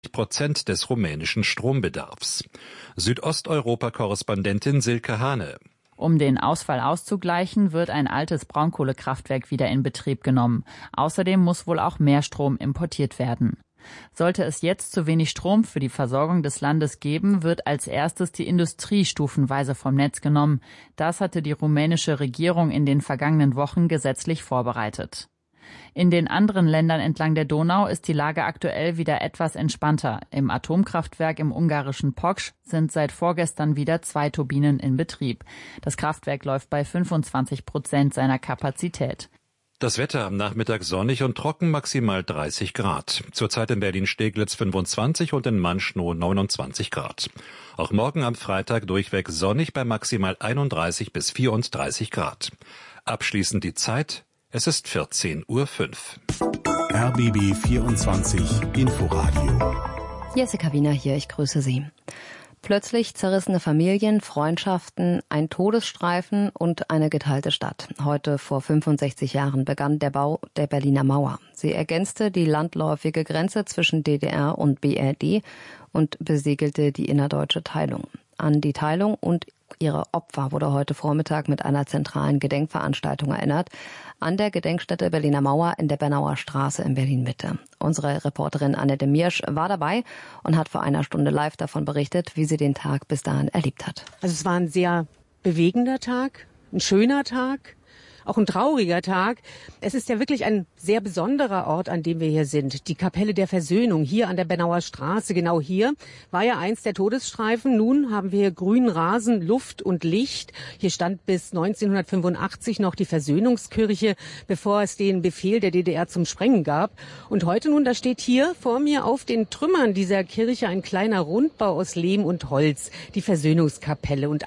Prozent des rumänischen Strombedarfs. Südosteuropa-Korrespondentin Silke Hane. Um den Ausfall auszugleichen, wird ein altes Braunkohlekraftwerk wieder in Betrieb genommen. Außerdem muss wohl auch mehr Strom importiert werden. Sollte es jetzt zu wenig Strom für die Versorgung des Landes geben, wird als erstes die Industrie stufenweise vom Netz genommen. Das hatte die rumänische Regierung in den vergangenen Wochen gesetzlich vorbereitet. In den anderen Ländern entlang der Donau ist die Lage aktuell wieder etwas entspannter. Im Atomkraftwerk im ungarischen Poksch sind seit vorgestern wieder 2 Turbinen in Betrieb. Das Kraftwerk läuft bei 25% seiner Kapazität. Das Wetter am Nachmittag sonnig und trocken, maximal 30 Grad. Zurzeit in Berlin-Steglitz 25 und in Manschnow 29 Grad. Auch morgen am Freitag durchweg sonnig bei maximal 31 bis 34 Grad. Abschließend die Zeit, es ist 14:05 Uhr. RBB 24 Inforadio. Jessica Wiener hier, ich grüße Sie. Plötzlich zerrissene Familien, Freundschaften, ein Todesstreifen und eine geteilte Stadt. Heute vor 65 Jahren begann der Bau der Berliner Mauer. Sie ergänzte die landläufige Grenze zwischen DDR und BRD und besiegelte die innerdeutsche Teilung. An die Teilung und ihre Opfer wurde heute Vormittag mit einer zentralen Gedenkveranstaltung erinnert, an der Gedenkstätte Berliner Mauer in der Bernauer Straße in Berlin-Mitte. Unsere Reporterin Annette Miersch war dabei und hat vor einer Stunde live davon berichtet, wie sie den Tag bis dahin erlebt hat. Also es war ein sehr bewegender Tag, ein schöner Tag, auch ein trauriger Tag. Es ist ja wirklich ein sehr besonderer Ort, an dem wir hier sind. Die Kapelle der Versöhnung hier an der Bernauer Straße. Genau hier war ja einst der Todesstreifen. Nun haben wir hier grünen Rasen, Luft und Licht. Hier stand bis 1985 noch die Versöhnungskirche, bevor es den Befehl der DDR zum Sprengen gab. Und heute nun, da steht hier vor mir auf den Trümmern dieser Kirche ein kleiner Rundbau aus Lehm und Holz, die Versöhnungskapelle. Und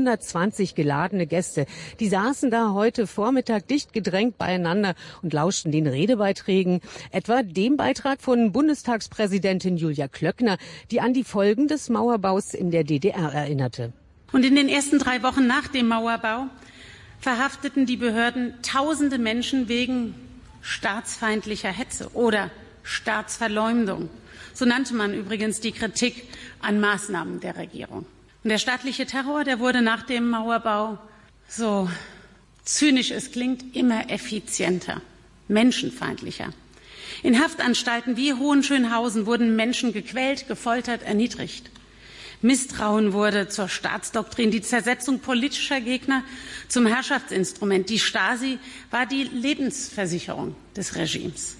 120 geladene Gäste, die saßen da heute Vormittag dicht gedrängt beieinander und lauschten den Redebeiträgen, etwa dem Beitrag von Bundestagspräsidentin Julia Klöckner, die an die Folgen des Mauerbaus in der DDR erinnerte. Und in den ersten 3 Wochen nach dem Mauerbau verhafteten die Behörden tausende Menschen wegen staatsfeindlicher Hetze oder Staatsverleumdung. So nannte man übrigens die Kritik an Maßnahmen der Regierung. Und der staatliche Terror, der wurde nach dem Mauerbau, so zynisch es klingt, immer effizienter, menschenfeindlicher. In Haftanstalten wie Hohenschönhausen wurden Menschen gequält, gefoltert, erniedrigt. Misstrauen wurde zur Staatsdoktrin, die Zersetzung politischer Gegner zum Herrschaftsinstrument. Die Stasi war die Lebensversicherung des Regimes.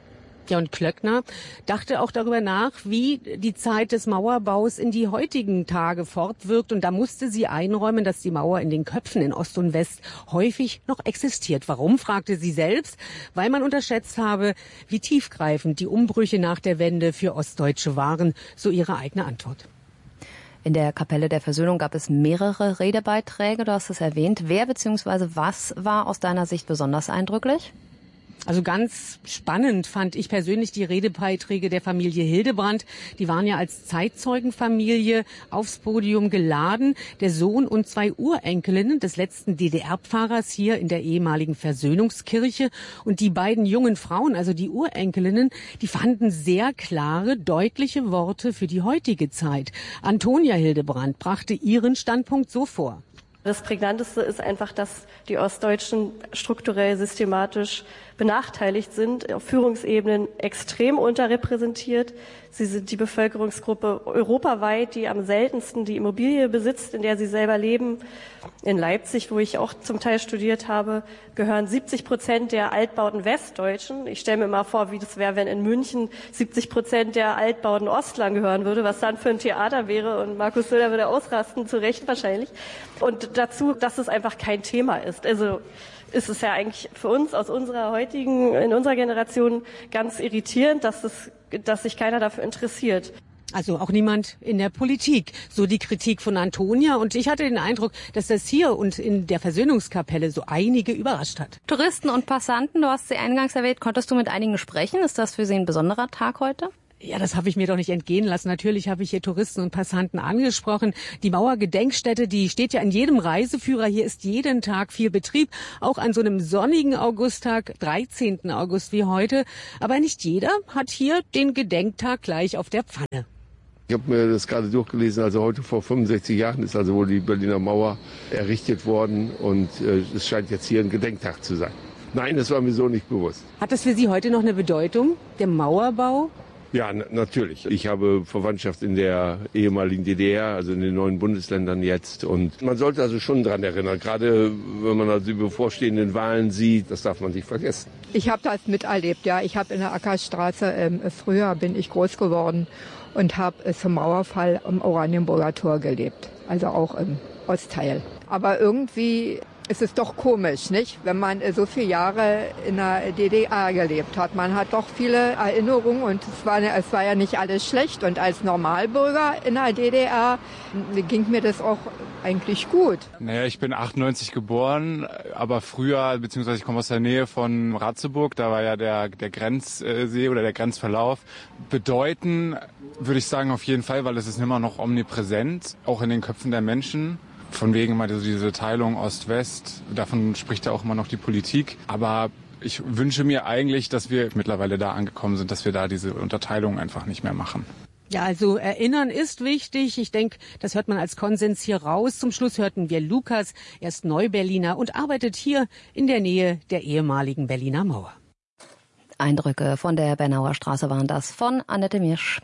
Ja, und Klöckner dachte auch darüber nach, wie die Zeit des Mauerbaus in die heutigen Tage fortwirkt. Und da musste sie einräumen, dass die Mauer in den Köpfen in Ost und West häufig noch existiert. Warum, fragte sie selbst? Weil man unterschätzt habe, wie tiefgreifend die Umbrüche nach der Wende für Ostdeutsche waren, so ihre eigene Antwort. In der Kapelle der Versöhnung gab es mehrere Redebeiträge, du hast es erwähnt. Wer bzw. was war aus deiner Sicht besonders eindrücklich? Also ganz spannend fand ich persönlich die Redebeiträge der Familie Hildebrand. Die waren ja als Zeitzeugenfamilie aufs Podium geladen. Der Sohn und 2 Urenkelinnen des letzten DDR-Pfarrers hier in der ehemaligen Versöhnungskirche. Und die beiden jungen Frauen, also die Urenkelinnen, die fanden sehr klare, deutliche Worte für die heutige Zeit. Antonia Hildebrand brachte ihren Standpunkt so vor. Das Prägnanteste ist einfach, dass die Ostdeutschen strukturell systematisch benachteiligt sind, auf Führungsebenen extrem unterrepräsentiert. Sie sind die Bevölkerungsgruppe europaweit, die am seltensten die Immobilie besitzt, in der sie selber leben. In Leipzig, wo ich auch zum Teil studiert habe, gehören 70% der Altbauten Westdeutschen. Ich stelle mir mal vor, wie das wäre, wenn in München 70% der Altbauten Ostlern gehören würde, was dann für ein Theater wäre. Und Markus Söder würde ausrasten, zu Recht wahrscheinlich. Und dazu, dass es einfach kein Thema ist. Also ist es ja eigentlich für uns in unserer Generation ganz irritierend, dass sich keiner dafür interessiert. Also auch niemand in der Politik. So die Kritik von Antonia. Und ich hatte den Eindruck, dass das hier und in der Versöhnungskapelle so einige überrascht hat. Touristen und Passanten, du hast sie eingangs erwähnt, konntest du mit einigen sprechen? Ist das für Sie ein besonderer Tag heute? Ja, das habe ich mir doch nicht entgehen lassen. Natürlich habe ich hier Touristen und Passanten angesprochen. Die Mauergedenkstätte, die steht ja in jedem Reiseführer. Hier ist jeden Tag viel Betrieb, auch an so einem sonnigen Augusttag, 13. August wie heute. Aber nicht jeder hat hier den Gedenktag gleich auf der Pfanne. Ich habe mir das gerade durchgelesen, also heute vor 65 Jahren ist also wohl die Berliner Mauer errichtet worden und es scheint jetzt hier ein Gedenktag zu sein. Nein, das war mir so nicht bewusst. Hat das für Sie heute noch eine Bedeutung, der Mauerbau? Ja, natürlich. Ich habe Verwandtschaft in der ehemaligen DDR, also in den neuen Bundesländern jetzt. Und man sollte also schon daran erinnern, gerade wenn man also die bevorstehenden Wahlen sieht, das darf man nicht vergessen. Ich habe das miterlebt, ja. Ich habe in der Ackerstraße, früher bin ich groß geworden und habe zum Mauerfall am Oranienburger Tor gelebt, also auch im Ostteil. Aber irgendwie ist es doch komisch, nicht? Wenn man so viele Jahre in der DDR gelebt hat. Man hat doch viele Erinnerungen und es war ja nicht alles schlecht. Und als Normalbürger in der DDR ging mir das auch eigentlich gut. Naja, ich bin 98 geboren, aber früher, beziehungsweise ich komme aus der Nähe von Ratzeburg, da war ja der Grenzsee oder der Grenzverlauf. Bedeuten würde ich sagen auf jeden Fall, weil es ist immer noch omnipräsent, auch in den Köpfen der Menschen. Von wegen mal diese Teilung Ost-West, davon spricht ja auch immer noch die Politik. Aber ich wünsche mir eigentlich, dass wir mittlerweile da angekommen sind, dass wir da diese Unterteilung einfach nicht mehr machen. Ja, also erinnern ist wichtig. Ich denke, das hört man als Konsens hier raus. Zum Schluss hörten wir Lukas, er ist Neuberliner und arbeitet hier in der Nähe der ehemaligen Berliner Mauer. Eindrücke von der Bernauer Straße waren das von Annette Mirsch.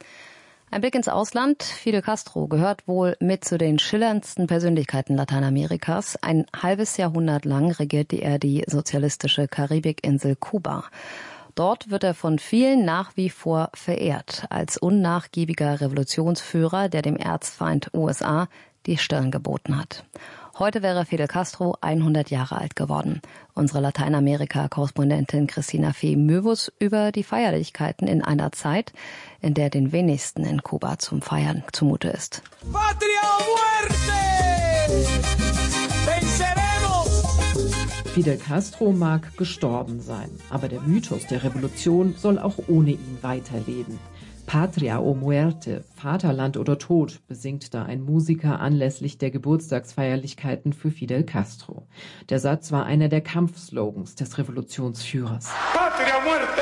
Ein Blick ins Ausland. Fidel Castro gehört wohl mit zu den schillerndsten Persönlichkeiten Lateinamerikas. Ein halbes Jahrhundert lang regierte er die sozialistische Karibikinsel Kuba. Dort wird er von vielen nach wie vor verehrt, als unnachgiebiger Revolutionsführer, der dem Erzfeind USA die Stirn geboten hat. Heute wäre Fidel Castro 100 Jahre alt geworden. Unsere Lateinamerika-Korrespondentin Christina Fee-Möwus über die Feierlichkeiten in einer Zeit, in der den wenigsten in Kuba zum Feiern zumute ist. Patria o muerte! Venceremos! Fidel Castro mag gestorben sein, aber der Mythos der Revolution soll auch ohne ihn weiterleben. Patria o muerte, Vaterland oder Tod, besingt da ein Musiker anlässlich der Geburtstagsfeierlichkeiten für Fidel Castro. Der Satz war einer der Kampfslogans des Revolutionsführers. Patria muerte!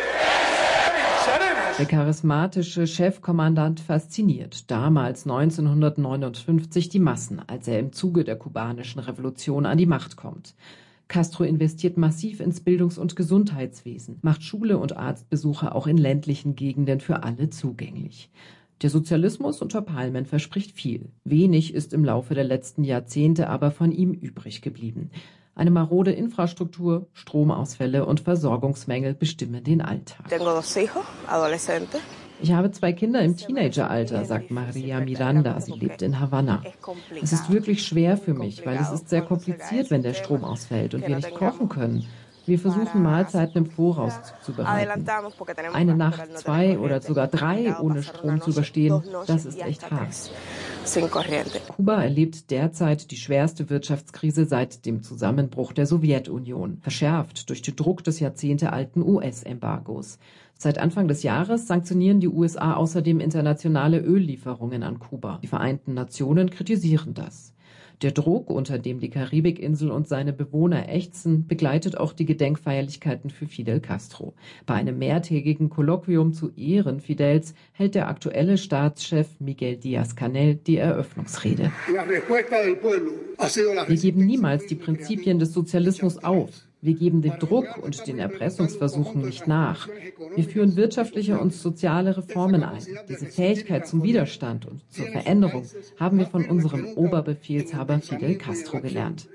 Der charismatische Chefkommandant fasziniert damals 1959 die Massen, als er im Zuge der kubanischen Revolution an die Macht kommt. Castro investiert massiv ins Bildungs- und Gesundheitswesen, macht Schule und Arztbesuche auch in ländlichen Gegenden für alle zugänglich. Der Sozialismus unter Palmen verspricht viel. Wenig ist im Laufe der letzten Jahrzehnte aber von ihm übrig geblieben. Eine marode Infrastruktur, Stromausfälle und Versorgungsmängel bestimmen den Alltag. Ich habe 2 Kinder im Teenageralter, sagt Maria Miranda. Sie lebt in Havanna. Es ist wirklich schwer für mich, weil es ist sehr kompliziert, wenn der Strom ausfällt und wir nicht kochen können. Wir versuchen, Mahlzeiten im Voraus zuzubereiten. Eine Nacht, 2 oder sogar 3 ohne Strom zu überstehen, das ist echt hart. Kuba erlebt derzeit die schwerste Wirtschaftskrise seit dem Zusammenbruch der Sowjetunion, verschärft durch den Druck des jahrzehntealten US-Embargos. Seit Anfang des Jahres sanktionieren die USA außerdem internationale Öllieferungen an Kuba. Die Vereinten Nationen kritisieren das. Der Druck, unter dem die Karibikinsel und seine Bewohner ächzen, begleitet auch die Gedenkfeierlichkeiten für Fidel Castro. Bei einem mehrtägigen Kolloquium zu Ehren Fidels hält der aktuelle Staatschef Miguel Díaz-Canel die Eröffnungsrede. Wir geben niemals die Prinzipien des Sozialismus auf. Wir geben dem Druck und den Erpressungsversuchen nicht nach. Wir führen wirtschaftliche und soziale Reformen ein. Diese Fähigkeit zum Widerstand und zur Veränderung haben wir von unserem Oberbefehlshaber Fidel Castro gelernt.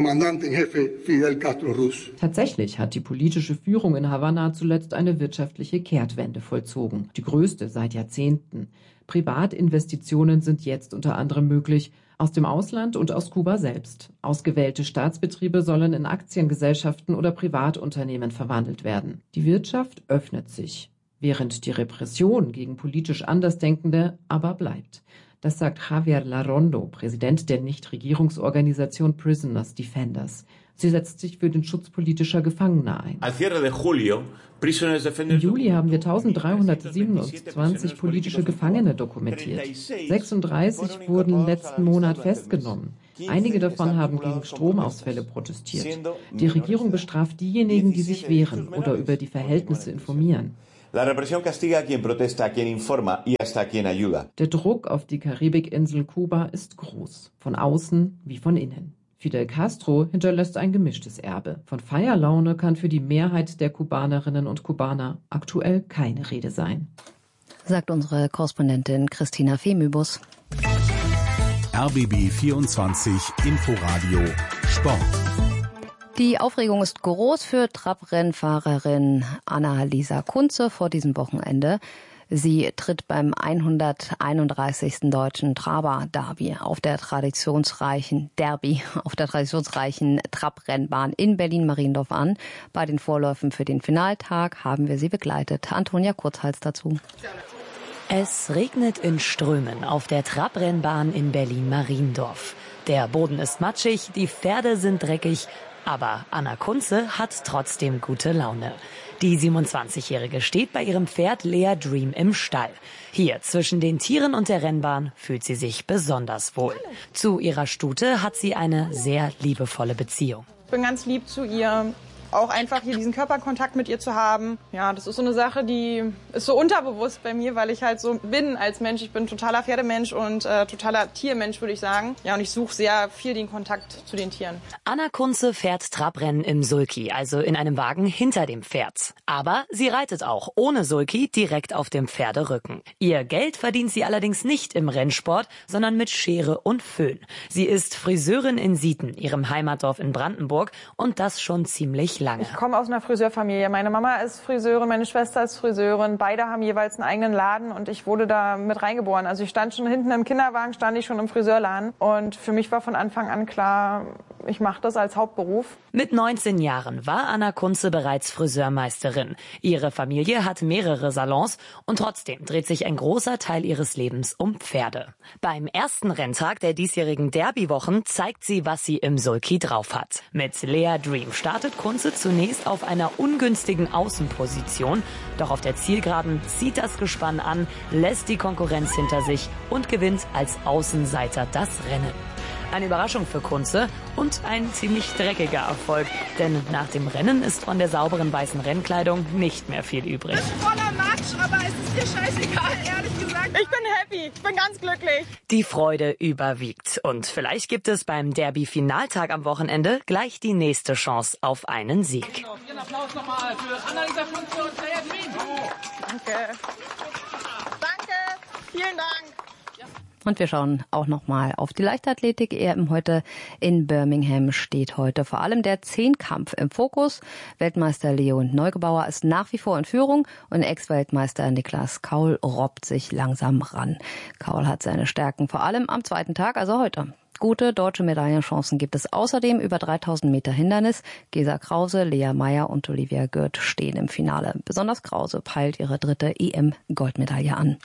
Tatsächlich hat die politische Führung in Havanna zuletzt eine wirtschaftliche Kehrtwende vollzogen, die größte seit Jahrzehnten. Privatinvestitionen sind jetzt unter anderem möglich, aus dem Ausland und aus Kuba selbst. Ausgewählte Staatsbetriebe sollen in Aktiengesellschaften oder Privatunternehmen verwandelt werden. Die Wirtschaft öffnet sich, während die Repression gegen politisch Andersdenkende aber bleibt. Das sagt Javier Larrondo, Präsident der Nichtregierungsorganisation Prisoners Defenders. Sie setzt sich für den Schutz politischer Gefangener ein. Im Juli haben wir 1327 politische Gefangene dokumentiert. 36 wurden letzten Monat festgenommen. Einige davon haben gegen Stromausfälle protestiert. Die Regierung bestraft diejenigen, die sich wehren oder über die Verhältnisse informieren. Der Druck auf die Karibikinsel Kuba ist groß, von außen wie von innen. Fidel Castro hinterlässt ein gemischtes Erbe. Von Feierlaune kann für die Mehrheit der Kubanerinnen und Kubaner aktuell keine Rede sein. Sagt unsere Korrespondentin Christina Femübus. RBB 24 Inforadio Sport. Die Aufregung ist groß für Trabrennfahrerin Anna-Lisa Kunze vor diesem Wochenende. Sie tritt beim 131. Deutschen Traber-Derby auf der traditionsreichen Trabrennbahn in Berlin-Mariendorf an. Bei den Vorläufen für den Finaltag haben wir sie begleitet. Antonia Kurzhals dazu. Es regnet in Strömen auf der Trabrennbahn in Berlin-Mariendorf. Der Boden ist matschig, die Pferde sind dreckig, aber Anna Kunze hat trotzdem gute Laune. Die 27-Jährige steht bei ihrem Pferd Lea Dream im Stall. Hier zwischen den Tieren und der Rennbahn fühlt sie sich besonders wohl. Zu ihrer Stute hat sie eine sehr liebevolle Beziehung. Ich bin ganz lieb zu ihr. Auch einfach hier diesen Körperkontakt mit ihr zu haben. Ja, das ist so eine Sache, die ist so unterbewusst bei mir, weil ich halt so bin als Mensch. Ich bin totaler Pferdemensch und totaler Tiermensch, würde ich sagen. Ja, und ich suche sehr viel den Kontakt zu den Tieren. Anna Kunze fährt Trabrennen im Sulky, also in einem Wagen hinter dem Pferd. Aber sie reitet auch ohne Sulky direkt auf dem Pferderücken. Ihr Geld verdient sie allerdings nicht im Rennsport, sondern mit Schere und Föhn. Sie ist Friseurin in Sieten, ihrem Heimatdorf in Brandenburg, und das schon ziemlich lange. Ich komme aus einer Friseurfamilie. Meine Mama ist Friseurin, meine Schwester ist Friseurin. Beide haben jeweils einen eigenen Laden und ich wurde da mit reingeboren. Also ich stand schon hinten im Kinderwagen, stand ich schon im Friseurladen. Und für mich war von Anfang an klar, ich mache das als Hauptberuf. Mit 19 Jahren war Anna Kunze bereits Friseurmeisterin. Ihre Familie hat mehrere Salons und trotzdem dreht sich ein großer Teil ihres Lebens um Pferde. Beim ersten Renntag der diesjährigen Derbywochen zeigt sie, was sie im Sulky drauf hat. Mit Lea Dream startet Kunze zunächst auf einer ungünstigen Außenposition. Doch auf der Zielgeraden zieht das Gespann an, lässt die Konkurrenz hinter sich und gewinnt als Außenseiter das Rennen. Eine Überraschung für Kunze und ein ziemlich dreckiger Erfolg. Denn nach dem Rennen ist von der sauberen weißen Rennkleidung nicht mehr viel übrig. Es ist voller Matsch, aber es ist dir scheißegal, ehrlich gesagt. Ich bin happy, ich bin ganz glücklich. Die Freude überwiegt. Und vielleicht gibt es beim Derby-Finaltag am Wochenende gleich die nächste Chance auf einen Sieg. Vielen Applaus nochmal für Anna-Lisa Kunze und Lea Dream. Danke. Danke, vielen Dank. Und wir schauen auch nochmal auf die Leichtathletik. EM heute in Birmingham steht heute vor allem der Zehnkampf im Fokus. Weltmeister Leon Neugebauer ist nach wie vor in Führung und Ex-Weltmeister Niklas Kaul robbt sich langsam ran. Kaul hat seine Stärken vor allem am zweiten Tag, also heute. Gute deutsche Medaillenchancen gibt es außerdem über 3000 Meter Hindernis. Gesa Krause, Lea Meyer und Olivia Gürt stehen im Finale. Besonders Krause peilt ihre dritte EM-Goldmedaille an.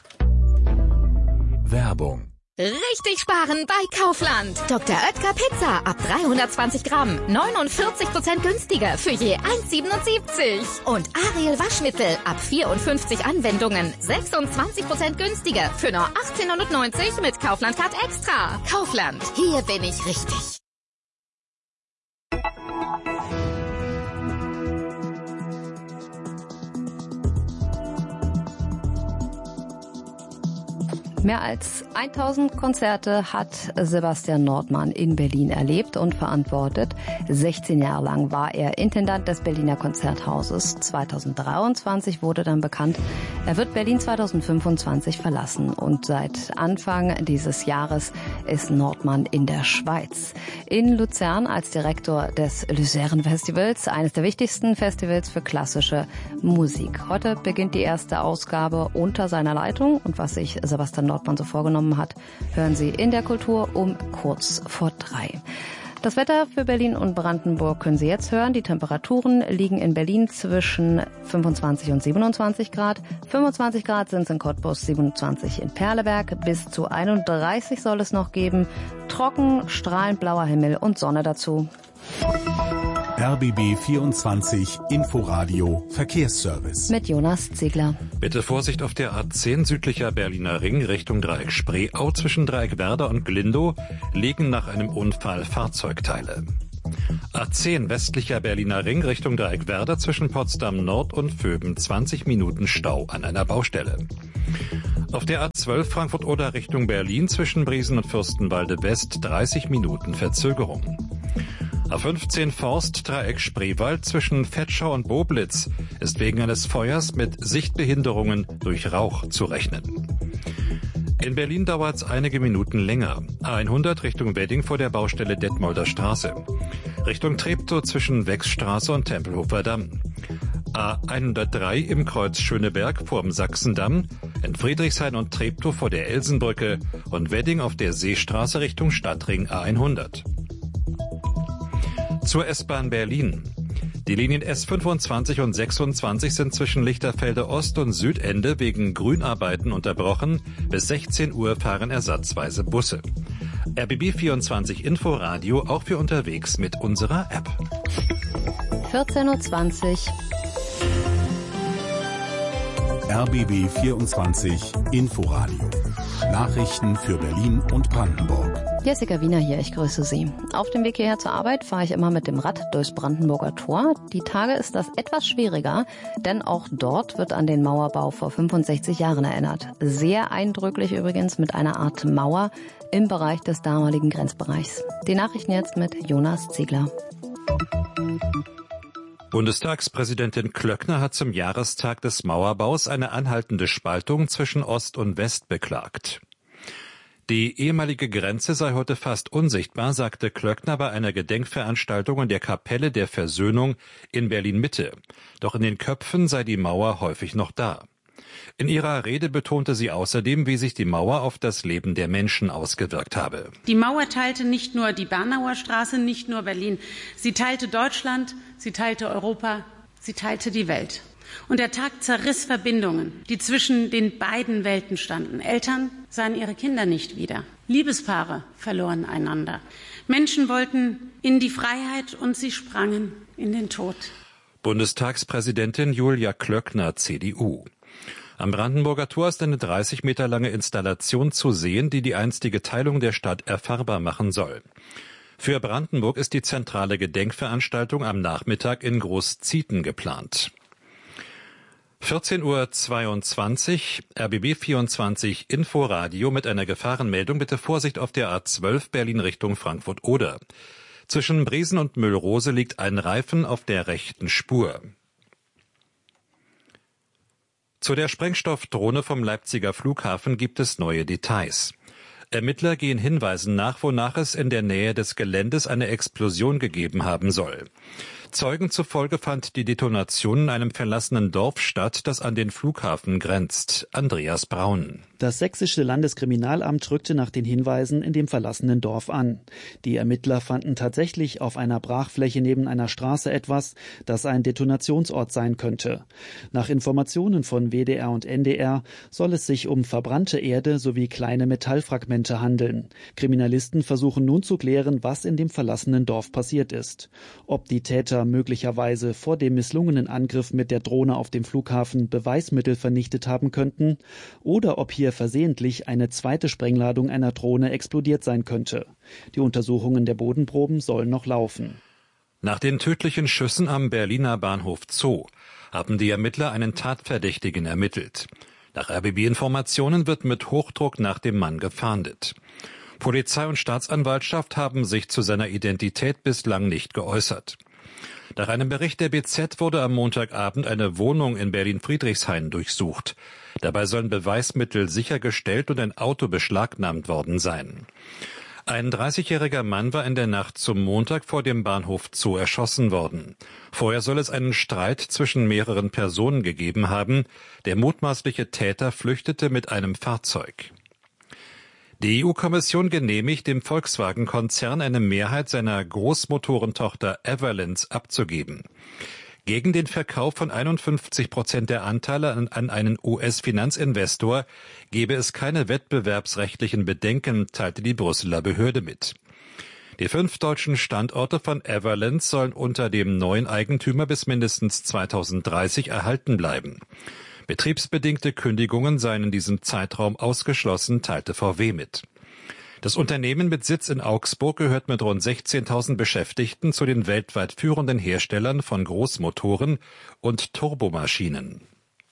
Werbung. Richtig sparen bei Kaufland. Dr. Oetker Pizza ab 320 Gramm. 49% günstiger für je 1,77. Und Ariel Waschmittel ab 54 Anwendungen. 26% günstiger für nur 18,90 mit Kaufland Card Extra. Kaufland, hier bin ich richtig. Mehr als 1000 Konzerte hat Sebastian Nordmann in Berlin erlebt und verantwortet. 16 Jahre lang war er Intendant des Berliner Konzerthauses. 2023 wurde dann bekannt, er wird Berlin 2025 verlassen. Und seit Anfang dieses Jahres ist Nordmann in der Schweiz. In Luzern als Direktor des Luzern Festivals, eines der wichtigsten Festivals für klassische Musik. Heute beginnt die erste Ausgabe unter seiner Leitung. Und was sich Sebastian Nordmann so vorgenommen hat, hören Sie in der Kultur um kurz vor 3. Das Wetter für Berlin und Brandenburg können Sie jetzt hören. Die Temperaturen liegen in Berlin zwischen 25 und 27 Grad. 25 Grad sind es in Cottbus, 27 in Perleberg. Bis zu 31 soll es noch geben. Trocken, strahlend blauer Himmel und Sonne dazu. RBB 24 Inforadio Verkehrsservice. Mit Jonas Ziegler. Bitte Vorsicht auf der A10 südlicher Berliner Ring Richtung Dreieck Spreeau. Zwischen Dreieck Werder und Glindow liegen nach einem Unfall Fahrzeugteile. A10 westlicher Berliner Ring Richtung Dreieck Werder zwischen Potsdam Nord und Vöben 20 Minuten Stau an einer Baustelle. Auf der A12 Frankfurt-Oder Richtung Berlin zwischen Briesen und Fürstenwalde West 30 Minuten Verzögerung. A15 Forst Dreieck Spreewald zwischen Vetschau und Boblitz ist wegen eines Feuers mit Sichtbehinderungen durch Rauch zu rechnen. In Berlin dauert es einige Minuten länger. A100 Richtung Wedding vor der Baustelle Detmolder Straße. Richtung Treptow zwischen Wechsstraße und Tempelhofer Damm. A103 im Kreuz Schöneberg vorm Sachsendamm. In Friedrichshain und Treptow vor der Elsenbrücke und Wedding auf der Seestraße Richtung Stadtring A100. Zur S-Bahn Berlin. Die Linien S25 und 26 sind zwischen Lichterfelde Ost und Südende wegen Grünarbeiten unterbrochen. Bis 16 Uhr fahren ersatzweise Busse. RBB 24 Inforadio auch für unterwegs mit unserer App. 14.20 Uhr. RBB 24 Inforadio. Nachrichten für Berlin und Brandenburg. Jessica Wiener hier, ich grüße Sie. Auf dem Weg hierher zur Arbeit fahre ich immer mit dem Rad durchs Brandenburger Tor. Die Tage ist das etwas schwieriger, denn auch dort wird an den Mauerbau vor 65 Jahren erinnert. Sehr eindrücklich übrigens mit einer Art Mauer im Bereich des damaligen Grenzbereichs. Die Nachrichten jetzt mit Jonas Ziegler. Bundestagspräsidentin Klöckner hat zum Jahrestag des Mauerbaus eine anhaltende Spaltung zwischen Ost und West beklagt. Die ehemalige Grenze sei heute fast unsichtbar, sagte Klöckner bei einer Gedenkveranstaltung in der Kapelle der Versöhnung in Berlin-Mitte. Doch in den Köpfen sei die Mauer häufig noch da. In ihrer Rede betonte sie außerdem, wie sich die Mauer auf das Leben der Menschen ausgewirkt habe. Die Mauer teilte nicht nur die Bernauer Straße, nicht nur Berlin. Sie teilte Deutschland, sie teilte Europa, sie teilte die Welt. Und der Tag zerriss Verbindungen, die zwischen den beiden Welten standen. Eltern sahen ihre Kinder nicht wieder. Liebespaare verloren einander. Menschen wollten in die Freiheit und sie sprangen in den Tod. Bundestagspräsidentin Julia Klöckner, CDU. Am Brandenburger Tor ist eine 30 Meter lange Installation zu sehen, die die einstige Teilung der Stadt erfahrbar machen soll. Für Brandenburg ist die zentrale Gedenkveranstaltung am Nachmittag in Großzieten geplant. 14.22 Uhr, RBB 24 Inforadio mit einer Gefahrenmeldung. Bitte Vorsicht auf der A12 Berlin Richtung Frankfurt-Oder. Zwischen Briesen und Müllrose liegt ein Reifen auf der rechten Spur. Zu der Sprengstoffdrohne vom Leipziger Flughafen gibt es neue Details. Ermittler gehen Hinweisen nach, wonach es in der Nähe des Geländes eine Explosion gegeben haben soll. Zeugen zufolge fand die Detonation in einem verlassenen Dorf statt, das an den Flughafen grenzt. Andreas Braun. Das sächsische Landeskriminalamt rückte nach den Hinweisen in dem verlassenen Dorf an. Die Ermittler fanden tatsächlich auf einer Brachfläche neben einer Straße etwas, das ein Detonationsort sein könnte. Nach Informationen von WDR und NDR soll es sich um verbrannte Erde sowie kleine Metallfragmente handeln. Kriminalisten versuchen nun zu klären, was in dem verlassenen Dorf passiert ist. Ob die Täter möglicherweise vor dem misslungenen Angriff mit der Drohne auf dem Flughafen Beweismittel vernichtet haben könnten oder ob hier versehentlich eine zweite Sprengladung einer Drohne explodiert sein könnte. Die Untersuchungen der Bodenproben sollen noch laufen. Nach den tödlichen Schüssen am Berliner Bahnhof Zoo haben die Ermittler einen Tatverdächtigen ermittelt. Nach RBB-Informationen wird mit Hochdruck nach dem Mann gefahndet. Polizei und Staatsanwaltschaft haben sich zu seiner Identität bislang nicht geäußert. Nach einem Bericht der BZ wurde am Montagabend eine Wohnung in Berlin-Friedrichshain durchsucht. Dabei sollen Beweismittel sichergestellt und ein Auto beschlagnahmt worden sein. Ein 30-jähriger Mann war in der Nacht zum Montag vor dem Bahnhof Zoo erschossen worden. Vorher soll es einen Streit zwischen mehreren Personen gegeben haben. Der mutmaßliche Täter flüchtete mit einem Fahrzeug. Die EU-Kommission genehmigt dem Volkswagen-Konzern eine Mehrheit seiner Großmotorentochter Everlands abzugeben. Gegen den Verkauf von 51% der Anteile an einen US-Finanzinvestor gebe es keine wettbewerbsrechtlichen Bedenken, teilte die Brüsseler Behörde mit. Die 5 deutschen Standorte von Everlands sollen unter dem neuen Eigentümer bis mindestens 2030 erhalten bleiben. Betriebsbedingte Kündigungen seien in diesem Zeitraum ausgeschlossen, teilte VW mit. Das Unternehmen mit Sitz in Augsburg gehört mit rund 16.000 Beschäftigten zu den weltweit führenden Herstellern von Großmotoren und Turbomaschinen.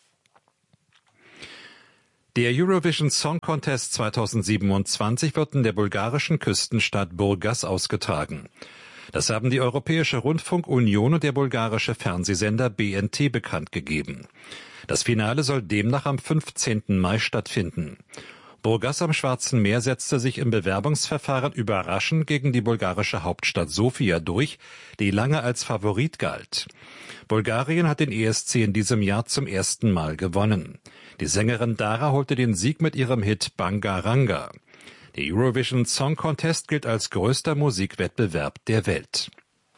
Der Eurovision Song Contest 2027 wird in der bulgarischen Küstenstadt Burgas ausgetragen. Das haben die Europäische Rundfunkunion und der bulgarische Fernsehsender BNT bekannt gegeben. Das Finale soll demnach am 15. Mai stattfinden. Burgas am Schwarzen Meer setzte sich im Bewerbungsverfahren überraschend gegen die bulgarische Hauptstadt Sofia durch, die lange als Favorit galt. Bulgarien hat den ESC in diesem Jahr zum ersten Mal gewonnen. Die Sängerin Dara holte den Sieg mit ihrem Hit Bangaranga. Der Eurovision Song Contest gilt als größter Musikwettbewerb der Welt.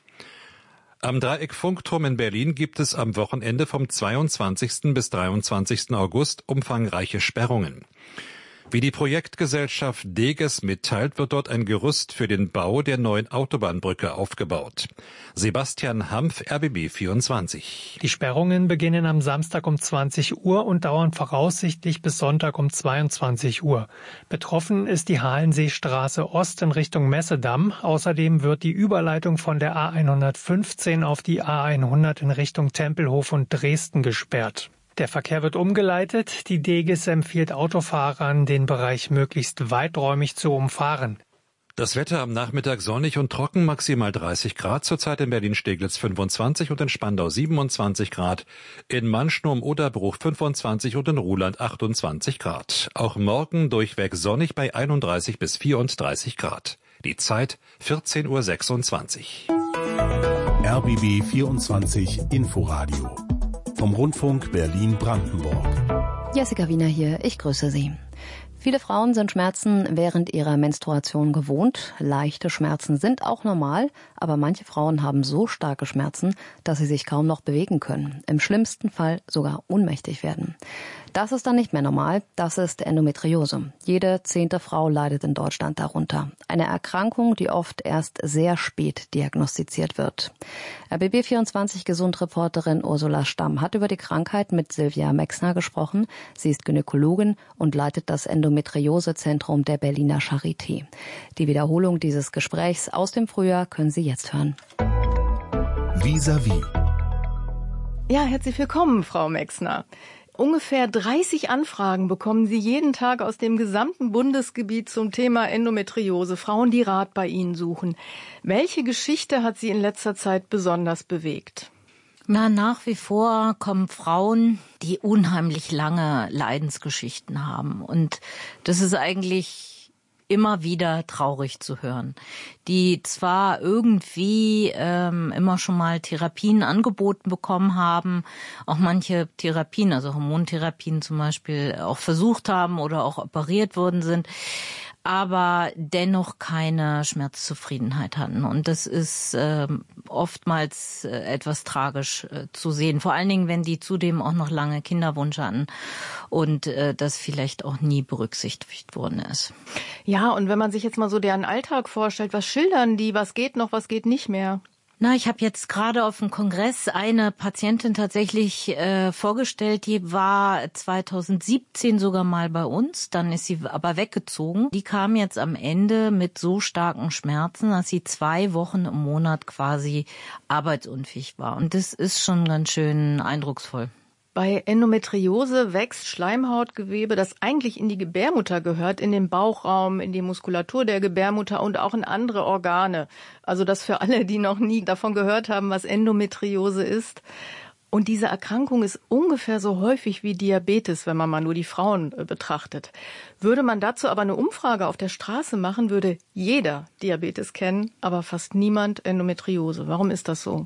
Am Dreieck-Funkturm in Berlin gibt es am Wochenende vom 22. bis 23. August umfangreiche Sperrungen. Wie die Projektgesellschaft Deges mitteilt, wird dort ein Gerüst für den Bau der neuen Autobahnbrücke aufgebaut. Sebastian Hampf, RBB 24. Die Sperrungen beginnen am Samstag um 20 Uhr und dauern voraussichtlich bis Sonntag um 22 Uhr. Betroffen ist die Halenseestraße Ost in Richtung Messedamm. Außerdem wird die Überleitung von der A115 auf die A100 in Richtung Tempelhof und Dresden gesperrt. Der Verkehr wird umgeleitet. Die Deges empfiehlt Autofahrern, den Bereich möglichst weiträumig zu umfahren. Das Wetter am Nachmittag sonnig und trocken, maximal 30 Grad, zurzeit in Berlin-Steglitz 25 und in Spandau 27 Grad, in Manschnow im Oderbruch 25 und in Ruhland 28 Grad. Auch morgen durchweg sonnig bei 31 bis 34 Grad. Die Zeit 14:26 Uhr. RBB 24 Inforadio vom Rundfunk Berlin-Brandenburg. Jessica Wiener hier, ich grüße Sie. Viele Frauen sind Schmerzen während ihrer Menstruation gewohnt. Leichte Schmerzen sind auch normal, aber manche Frauen haben so starke Schmerzen, dass sie sich kaum noch bewegen können. Im schlimmsten Fall sogar ohnmächtig werden. Das ist dann nicht mehr normal, das ist Endometriose. Jede 10. Frau leidet in Deutschland darunter. Eine Erkrankung, die oft erst sehr spät diagnostiziert wird. RBB24 Gesundreporterin Ursula Stamm hat über die Krankheit mit Silvia Mexner gesprochen. Sie ist Gynäkologin und leitet das Endometriosezentrum der Berliner Charité. Die Wiederholung dieses Gesprächs aus dem Frühjahr können Sie jetzt hören. Vis-à-vis. Ja, herzlich willkommen, Frau Mexner. Ungefähr 30 Anfragen bekommen Sie jeden Tag aus dem gesamten Bundesgebiet zum Thema Endometriose. Frauen, die Rat bei Ihnen suchen. Welche Geschichte hat Sie in letzter Zeit besonders bewegt? Na, nach wie vor kommen Frauen, die unheimlich lange Leidensgeschichten haben. Und das ist eigentlich immer wieder traurig zu hören, die zwar irgendwie immer schon mal Therapien angeboten bekommen haben, auch manche Therapien, also Hormontherapien zum Beispiel, auch versucht haben oder auch operiert worden sind, aber dennoch keine Schmerzzufriedenheit hatten. Und das ist oftmals etwas tragisch zu sehen. Vor allen Dingen, wenn die zudem auch noch lange Kinderwunsch hatten und das vielleicht auch nie berücksichtigt worden ist. Ja, und wenn man sich jetzt mal so deren Alltag vorstellt, was schildern die, was geht noch, was geht nicht mehr? Na, ich habe jetzt gerade auf dem Kongress eine Patientin tatsächlich vorgestellt, die war 2017 sogar mal bei uns, dann ist sie aber weggezogen. Die kam jetzt am Ende mit so starken Schmerzen, dass sie 2 Wochen im Monat quasi arbeitsunfähig war. Und das ist schon ganz schön eindrucksvoll. Bei Endometriose wächst Schleimhautgewebe, das eigentlich in die Gebärmutter gehört, in den Bauchraum, in die Muskulatur der Gebärmutter und auch in andere Organe. Also das für alle, die noch nie davon gehört haben, was Endometriose ist. Und diese Erkrankung ist ungefähr so häufig wie Diabetes, wenn man mal nur die Frauen betrachtet. Würde man dazu aber eine Umfrage auf der Straße machen, würde jeder Diabetes kennen, aber fast niemand Endometriose. Warum ist das so?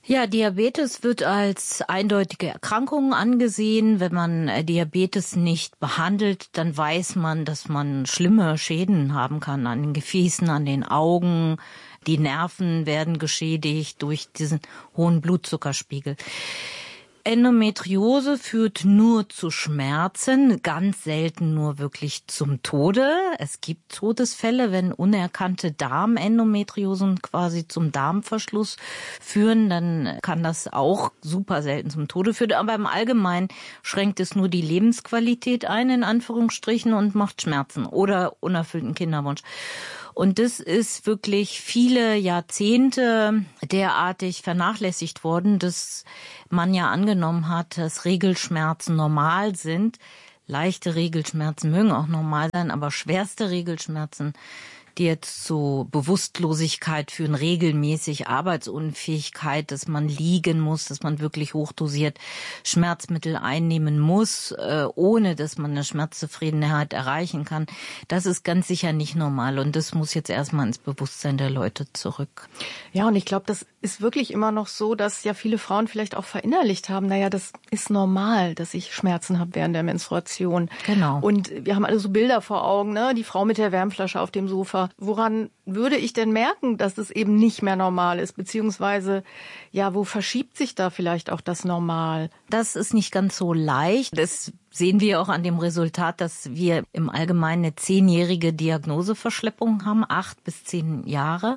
Ja, Diabetes wird als eindeutige Erkrankung angesehen. Wenn man Diabetes nicht behandelt, dann weiß man, dass man schlimme Schäden haben kann an den Gefäßen, an den Augen. Die Nerven werden geschädigt durch diesen hohen Blutzuckerspiegel. Endometriose führt nur zu Schmerzen, ganz selten nur wirklich zum Tode. Es gibt Todesfälle, wenn unerkannte Darmendometriosen quasi zum Darmverschluss führen, dann kann das auch super selten zum Tode führen. Aber im Allgemeinen schränkt es nur die Lebensqualität ein, in Anführungsstrichen, und macht Schmerzen oder unerfüllten Kinderwunsch. Und das ist wirklich viele Jahrzehnte derartig vernachlässigt worden, dass man ja angenommen hat, dass Regelschmerzen normal sind. Leichte Regelschmerzen mögen auch normal sein, aber schwerste Regelschmerzen, die jetzt zu Bewusstlosigkeit führen, regelmäßig Arbeitsunfähigkeit, dass man liegen muss, dass man wirklich hochdosiert Schmerzmittel einnehmen muss, ohne dass man eine Schmerzzufriedenheit erreichen kann. Das ist ganz sicher nicht normal und das muss jetzt erstmal ins Bewusstsein der Leute zurück. Ja, und ich glaube, das ist wirklich immer noch so, dass ja viele Frauen vielleicht auch verinnerlicht haben, naja, das ist normal, dass ich Schmerzen habe während der Menstruation. Genau. Und wir haben alle so Bilder vor Augen, ne? Die Frau mit der Wärmflasche auf dem Sofa. Woran würde ich denn merken, dass es eben nicht mehr normal ist? Beziehungsweise, ja, wo verschiebt sich da vielleicht auch das Normal? Das ist nicht ganz so leicht. Das sehen wir auch an dem Resultat, dass wir im Allgemeinen eine 10-jährige Diagnoseverschleppung haben, 8 bis 10 Jahre.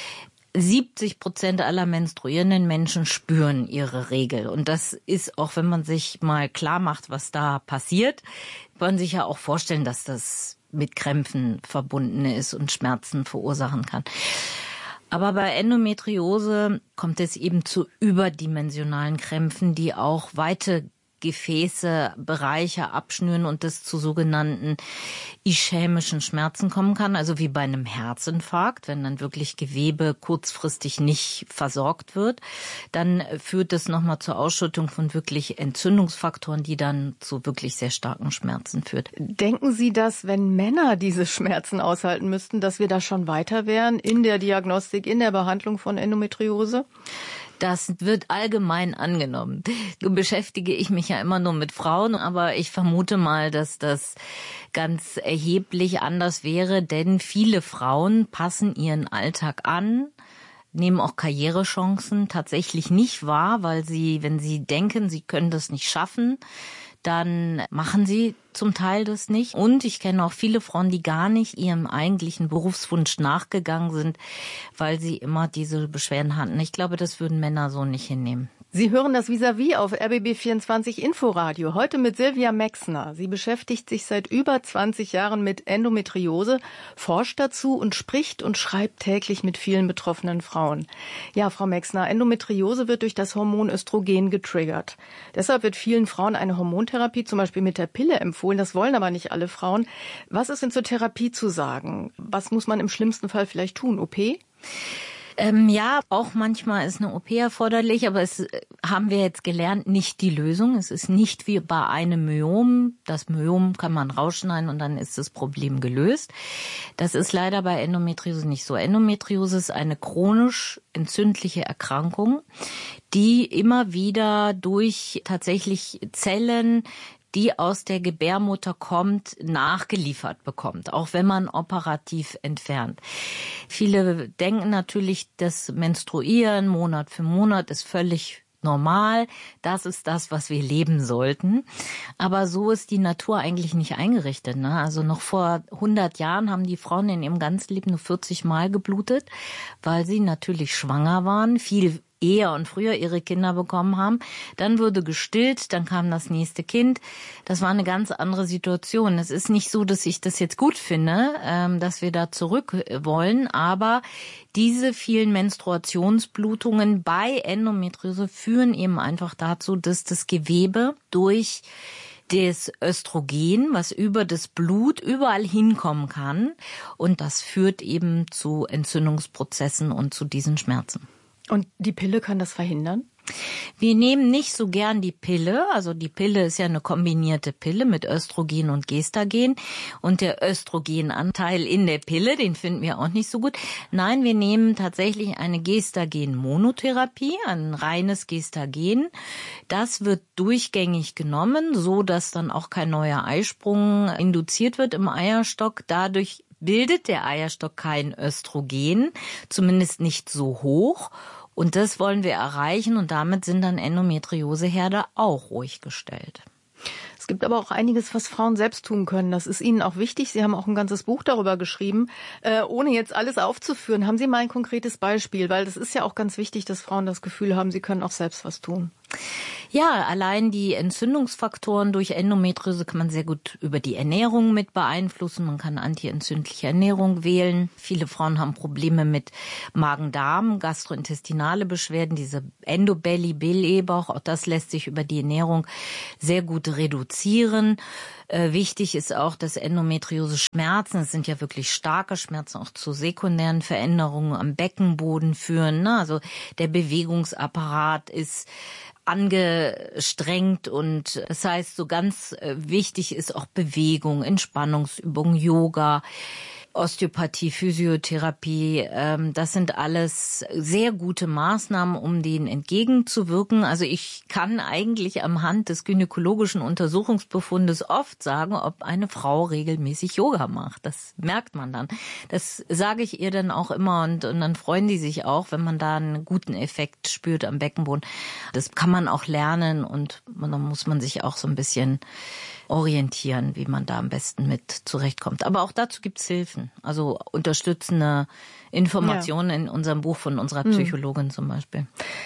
70% aller menstruierenden Menschen spüren ihre Regel. Und das ist auch, wenn man sich mal klar macht, was da passiert, kann man sich ja auch vorstellen, dass das mit Krämpfen verbunden ist und Schmerzen verursachen kann. Aber bei Endometriose kommt es eben zu überdimensionalen Krämpfen, die auch weite Gefäße, Bereiche abschnüren und das zu sogenannten ischämischen Schmerzen kommen kann, also wie bei einem Herzinfarkt, wenn dann wirklich Gewebe kurzfristig nicht versorgt wird, dann führt das nochmal zur Ausschüttung von wirklich Entzündungsfaktoren, die dann zu wirklich sehr starken Schmerzen führt. Denken Sie, dass wenn Männer diese Schmerzen aushalten müssten, dass wir da schon weiter wären in der Diagnostik, in der Behandlung von Endometriose? Das wird allgemein angenommen. Nun beschäftige ich mich ja immer nur mit Frauen, aber ich vermute mal, dass das ganz erheblich anders wäre, denn viele Frauen passen ihren Alltag an, nehmen auch Karrierechancen tatsächlich nicht wahr, weil sie, wenn sie denken, sie können das nicht schaffen, dann machen sie zum Teil das nicht. Und ich kenne auch viele Frauen, die gar nicht ihrem eigentlichen Berufswunsch nachgegangen sind, weil sie immer diese Beschwerden hatten. Ich glaube, das würden Männer so nicht hinnehmen. Sie hören das Vis-à-vis auf RBB24 Inforadio. Heute mit Silvia Mexner. Sie beschäftigt sich seit über 20 Jahren mit Endometriose, forscht dazu und spricht und schreibt täglich mit vielen betroffenen Frauen. Ja, Frau Mexner, Endometriose wird durch das Hormon Östrogen getriggert. Deshalb wird vielen Frauen eine Hormontherapie, zum Beispiel mit der Pille, empfohlen. Das wollen aber nicht alle Frauen. Was ist denn zur Therapie zu sagen? Was muss man im schlimmsten Fall vielleicht tun? OP? Ja, auch manchmal ist eine OP erforderlich, aber es haben wir jetzt gelernt, nicht die Lösung. Es ist nicht wie bei einem Myom. Das Myom kann man rausschneiden und dann ist das Problem gelöst. Das ist leider bei Endometriose nicht so. Endometriose ist eine chronisch entzündliche Erkrankung, die immer wieder durch tatsächlich Zellen, die aus der Gebärmutter kommt, nachgeliefert bekommt, auch wenn man operativ entfernt. Viele denken natürlich, das Menstruieren Monat für Monat ist völlig normal. Das ist das, was wir leben sollten. Aber so ist die Natur eigentlich nicht eingerichtet, ne? Also noch vor 100 Jahren haben die Frauen in ihrem ganzen Leben nur 40 Mal geblutet, weil sie natürlich schwanger waren, viel eher und früher ihre Kinder bekommen haben. Dann wurde gestillt, dann kam das nächste Kind. Das war eine ganz andere Situation. Es ist nicht so, dass ich das jetzt gut finde, dass wir da zurück wollen, aber diese vielen Menstruationsblutungen bei Endometriose führen eben einfach dazu, dass das Gewebe durch das Östrogen, was über das Blut überall hinkommen kann, und das führt eben zu Entzündungsprozessen und zu diesen Schmerzen. Und die Pille kann das verhindern? Wir nehmen nicht so gern die Pille. Also die Pille ist ja eine kombinierte Pille mit Östrogen und Gestagen. Und der Östrogenanteil in der Pille, den finden wir auch nicht so gut. Nein, wir nehmen tatsächlich eine Gestagen-Monotherapie, ein reines Gestagen. Das wird durchgängig genommen, so dass dann auch kein neuer Eisprung induziert wird im Eierstock. Dadurch bildet der Eierstock kein Östrogen, zumindest nicht so hoch. Und das wollen wir erreichen und damit sind dann Endometrioseherde auch ruhig gestellt. Es gibt aber auch einiges, was Frauen selbst tun können. Das ist Ihnen auch wichtig. Sie haben auch ein ganzes Buch darüber geschrieben. Ohne jetzt alles aufzuführen, haben Sie mal ein konkretes Beispiel? Weil das ist ja auch ganz wichtig, dass Frauen das Gefühl haben, sie können auch selbst was tun. Ja, allein die Entzündungsfaktoren durch Endometriose kann man sehr gut über die Ernährung mit beeinflussen. Man kann antientzündliche Ernährung wählen. Viele Frauen haben Probleme mit Magen-Darm, gastrointestinale Beschwerden, diese Endobelly, Blähbauch. Auch das lässt sich über die Ernährung sehr gut reduzieren. Wichtig ist auch, dass Endometriose-Schmerzen, es sind ja wirklich starke Schmerzen, auch zu sekundären Veränderungen am Beckenboden führen. Also der Bewegungsapparat ist angestrengt und das heißt, so ganz wichtig ist auch Bewegung, Entspannungsübungen, Yoga, Osteopathie, Physiotherapie, das sind alles sehr gute Maßnahmen, um denen entgegenzuwirken. Also ich kann eigentlich am Hand des gynäkologischen Untersuchungsbefundes oft sagen, ob eine Frau regelmäßig Yoga macht. Das merkt man dann. Das sage ich ihr dann auch immer und dann freuen die sich auch, wenn man da einen guten Effekt spürt am Beckenboden. Das kann man auch lernen und dann muss man sich auch so ein bisschen orientieren, wie man da am besten mit zurechtkommt. Aber auch dazu gibt's Hilfen, also unterstützende Informationen in unserem Buch von unserer Psychologin zum Beispiel.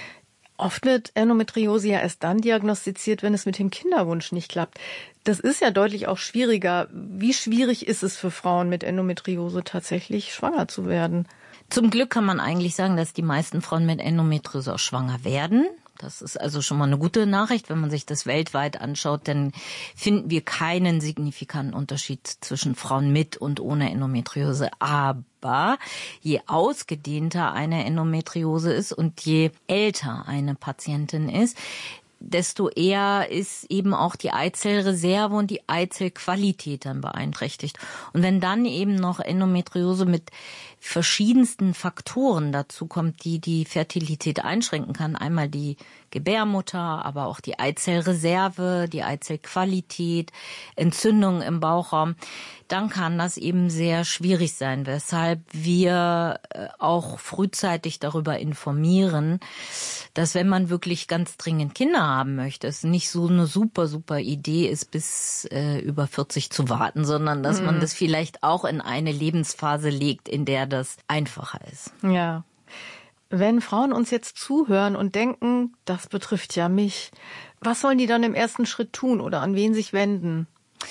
Oft wird Endometriose ja erst dann diagnostiziert, wenn es mit dem Kinderwunsch nicht klappt. Das ist ja deutlich auch schwieriger. Wie schwierig ist es für Frauen mit Endometriose tatsächlich schwanger zu werden? Zum Glück kann man eigentlich sagen, dass die meisten Frauen mit Endometriose auch schwanger werden. Das ist also schon mal eine gute Nachricht. Wenn man sich das weltweit anschaut, dann finden wir keinen signifikanten Unterschied zwischen Frauen mit und ohne Endometriose. Aber je ausgedehnter eine Endometriose ist und je älter eine Patientin ist, desto eher ist eben auch die Eizellreserve und die Eizellqualität dann beeinträchtigt. Und wenn dann eben noch Endometriose mit verschiedensten Faktoren dazu kommt, die die Fertilität einschränken kann, einmal die Gebärmutter, aber auch die Eizellreserve, die Eizellqualität, Entzündungen im Bauchraum, dann kann das eben sehr schwierig sein, weshalb wir auch frühzeitig darüber informieren, dass wenn man wirklich ganz dringend Kinder haben möchte, es nicht so eine super Idee ist, bis über 40 zu warten, sondern dass man das vielleicht auch in eine Lebensphase legt, in der das einfacher ist. Ja. Wenn Frauen uns jetzt zuhören und denken, das betrifft ja mich, was sollen die dann im ersten Schritt tun oder an wen sich wenden?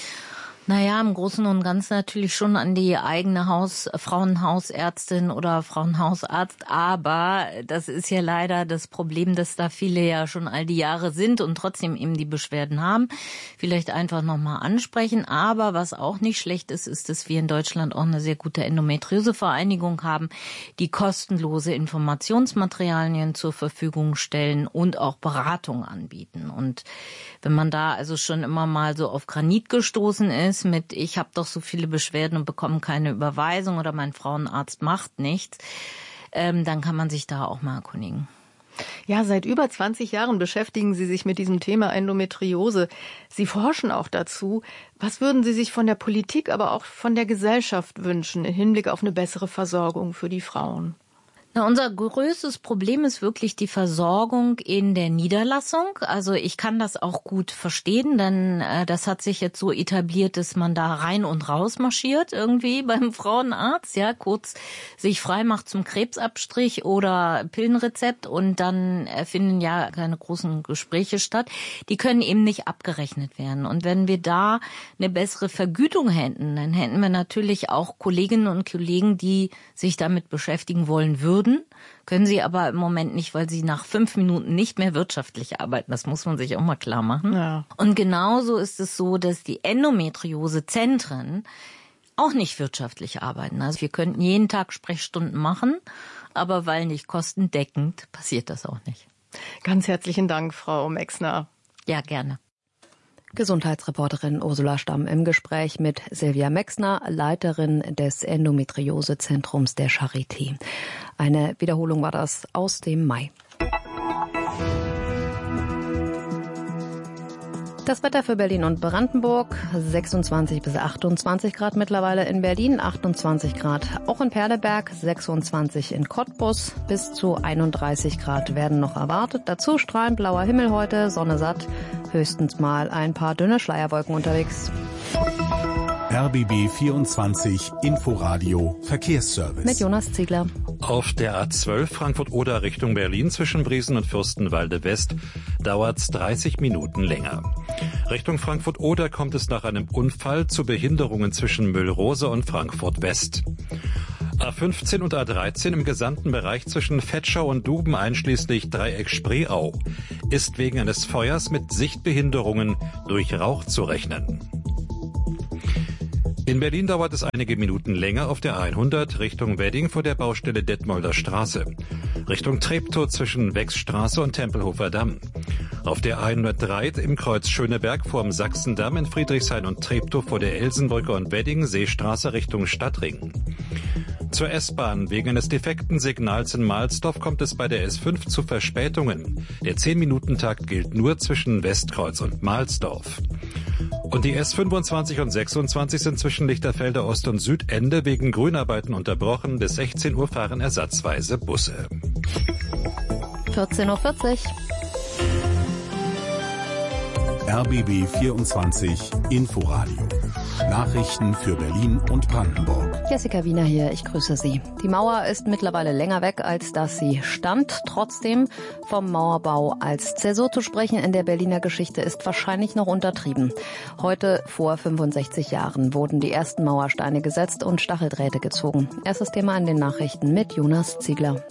Naja, im Großen und Ganzen natürlich schon an die eigene Frauenhausärztin oder Frauenhausarzt. Aber das ist ja leider das Problem, dass da viele ja schon all die Jahre sind und trotzdem eben die Beschwerden haben. Vielleicht einfach nochmal ansprechen. Aber was auch nicht schlecht ist, ist, dass wir in Deutschland auch eine sehr gute Endometriose-Vereinigung haben, die kostenlose Informationsmaterialien zur Verfügung stellen und auch Beratung anbieten. Und wenn man da also schon immer mal so auf Granit gestoßen ist, mit ich habe doch so viele Beschwerden und bekomme keine Überweisung oder mein Frauenarzt macht nichts, dann kann man sich da auch mal erkundigen. Ja, seit über 20 Jahren beschäftigen Sie sich mit diesem Thema Endometriose. Sie forschen auch dazu. Was würden Sie sich von der Politik, aber auch von der Gesellschaft wünschen im Hinblick auf eine bessere Versorgung für die Frauen? Na, unser größtes Problem ist wirklich die Versorgung in der Niederlassung. Also ich kann das auch gut verstehen, denn das hat sich jetzt so etabliert, dass man da rein und raus marschiert irgendwie beim Frauenarzt, ja, kurz sich frei macht zum Krebsabstrich oder Pillenrezept und dann finden ja keine großen Gespräche statt. Die können eben nicht abgerechnet werden. Und wenn wir da eine bessere Vergütung hätten, dann hätten wir natürlich auch Kolleginnen und Kollegen, die sich damit beschäftigen wollen würden. Können sie aber im Moment nicht, weil sie nach 5 Minuten nicht mehr wirtschaftlich arbeiten. Das muss man sich auch mal klar machen. Ja. Und genauso ist es so, dass die Endometriose-Zentren auch nicht wirtschaftlich arbeiten. Also wir könnten jeden Tag Sprechstunden machen, aber weil nicht kostendeckend, passiert das auch nicht. Ganz herzlichen Dank, Frau Mexner. Ja, gerne. Gesundheitsreporterin Ursula Stamm im Gespräch mit Silvia Mexner, Leiterin des Endometriosezentrums der Charité. Eine Wiederholung war das aus dem Mai. Das Wetter für Berlin und Brandenburg, 26 bis 28 Grad mittlerweile in Berlin, 28 Grad auch in Perleberg, 26 in Cottbus, bis zu 31 Grad werden noch erwartet. Dazu strahlend blauer Himmel heute, Sonne satt, höchstens mal ein paar dünne Schleierwolken unterwegs. RBB 24 Inforadio Verkehrsservice. Mit Jonas Ziegler. Auf der A12 Frankfurt-Oder Richtung Berlin zwischen Briesen und Fürstenwalde West dauert's 30 Minuten länger. Richtung Frankfurt-Oder kommt es nach einem Unfall zu Behinderungen zwischen Müllrose und Frankfurt West. A15 und A13 im gesamten Bereich zwischen Vetschau und Duben einschließlich Dreieck Spreeau ist wegen eines Feuers mit Sichtbehinderungen durch Rauch zu rechnen. In Berlin dauert es einige Minuten länger auf der 100 Richtung Wedding vor der Baustelle Detmolder Straße. Richtung Treptow zwischen Wechsstraße und Tempelhofer Damm. Auf der 103 im Kreuz Schöneberg vorm Sachsendamm in Friedrichshain und Treptow vor der Elsenbrücke und Wedding Seestraße Richtung Stadtring. Zur S-Bahn. Wegen eines defekten Signals in Mahlsdorf kommt es bei der S5 zu Verspätungen. Der 10-Minuten-Takt gilt nur zwischen Westkreuz und Mahlsdorf. Und die S25 und 26 sind zwischen Lichterfelde Ost- und Südende wegen Grünarbeiten unterbrochen. Bis 16 Uhr fahren ersatzweise Busse. 14.40 Uhr. RBB 24 Inforadio. Nachrichten für Berlin und Brandenburg. Jessica Wiener hier, ich grüße Sie. Die Mauer ist mittlerweile länger weg, als dass sie stand. Trotzdem, vom Mauerbau als Zäsur zu sprechen in der Berliner Geschichte ist wahrscheinlich noch untertrieben. Heute, vor 65 Jahren, wurden die ersten Mauersteine gesetzt und Stacheldrähte gezogen. Erstes Thema in den Nachrichten mit Jonas Ziegler.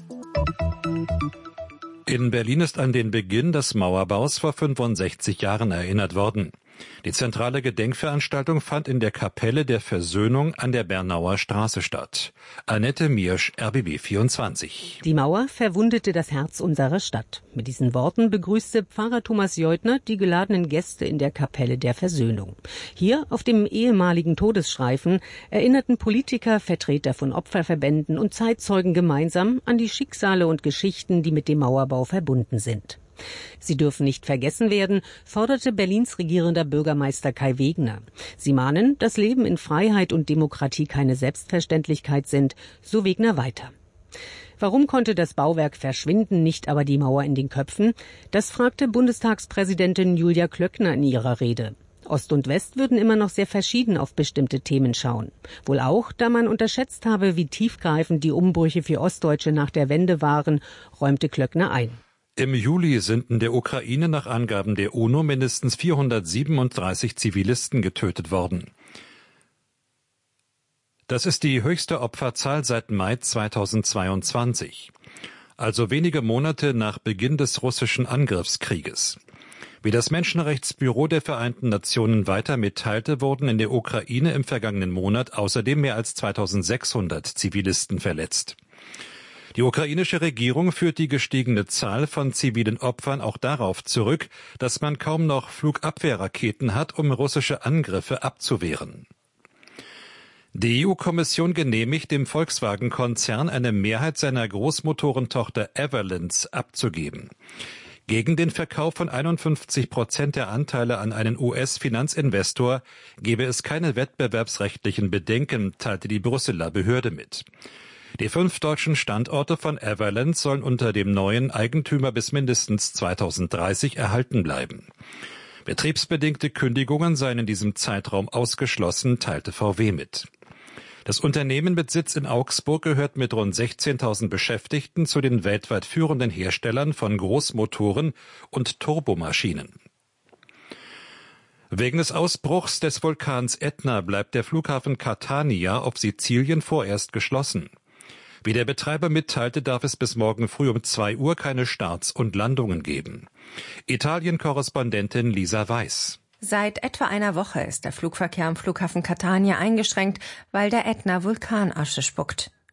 In Berlin ist an den Beginn des Mauerbaus vor 65 Jahren erinnert worden. Die zentrale Gedenkveranstaltung fand in der Kapelle der Versöhnung an der Bernauer Straße statt. Annette Miersch, RBB 24. Die Mauer verwundete das Herz unserer Stadt. Mit diesen Worten begrüßte Pfarrer Thomas Jeutner die geladenen Gäste in der Kapelle der Versöhnung. Hier auf dem ehemaligen Todesstreifen erinnerten Politiker, Vertreter von Opferverbänden und Zeitzeugen gemeinsam an die Schicksale und Geschichten, die mit dem Mauerbau verbunden sind. Sie dürfen nicht vergessen werden, forderte Berlins regierender Bürgermeister Kai Wegner. Sie mahnen, dass Leben in Freiheit und Demokratie keine Selbstverständlichkeit sind, so Wegner weiter. Warum konnte das Bauwerk verschwinden, nicht aber die Mauer in den Köpfen? Das fragte Bundestagspräsidentin Julia Klöckner in ihrer Rede. Ost und West würden immer noch sehr verschieden auf bestimmte Themen schauen. Wohl auch, da man unterschätzt habe, wie tiefgreifend die Umbrüche für Ostdeutsche nach der Wende waren, räumte Klöckner ein. Im Juli sind in der Ukraine nach Angaben der UNO mindestens 437 Zivilisten getötet worden. Das ist die höchste Opferzahl seit Mai 2022, also wenige Monate nach Beginn des russischen Angriffskrieges. Wie das Menschenrechtsbüro der Vereinten Nationen weiter mitteilte, wurden in der Ukraine im vergangenen Monat außerdem mehr als 2600 Zivilisten verletzt. Die ukrainische Regierung führt die gestiegene Zahl von zivilen Opfern auch darauf zurück, dass man kaum noch Flugabwehrraketen hat, um russische Angriffe abzuwehren. Die EU-Kommission genehmigt dem Volkswagen-Konzern eine Mehrheit seiner Großmotorentochter Everlands abzugeben. Gegen den Verkauf von 51% der Anteile an einen US-Finanzinvestor gebe es keine wettbewerbsrechtlichen Bedenken, teilte die Brüsseler Behörde mit. Die 5 deutschen Standorte von Everlands sollen unter dem neuen Eigentümer bis mindestens 2030 erhalten bleiben. Betriebsbedingte Kündigungen seien in diesem Zeitraum ausgeschlossen, teilte VW mit. Das Unternehmen mit Sitz in Augsburg gehört mit rund 16.000 Beschäftigten zu den weltweit führenden Herstellern von Großmotoren und Turbomaschinen. Wegen des Ausbruchs des Vulkans Ätna bleibt der Flughafen Catania auf Sizilien vorerst geschlossen. Wie der Betreiber mitteilte, darf es bis morgen früh um 2 Uhr keine Starts und Landungen geben. Italien-Korrespondentin Lisa Weiß. Seit etwa einer Woche ist der Flugverkehr am Flughafen Catania eingeschränkt, weil der Ätna Vulkanasche spuckt.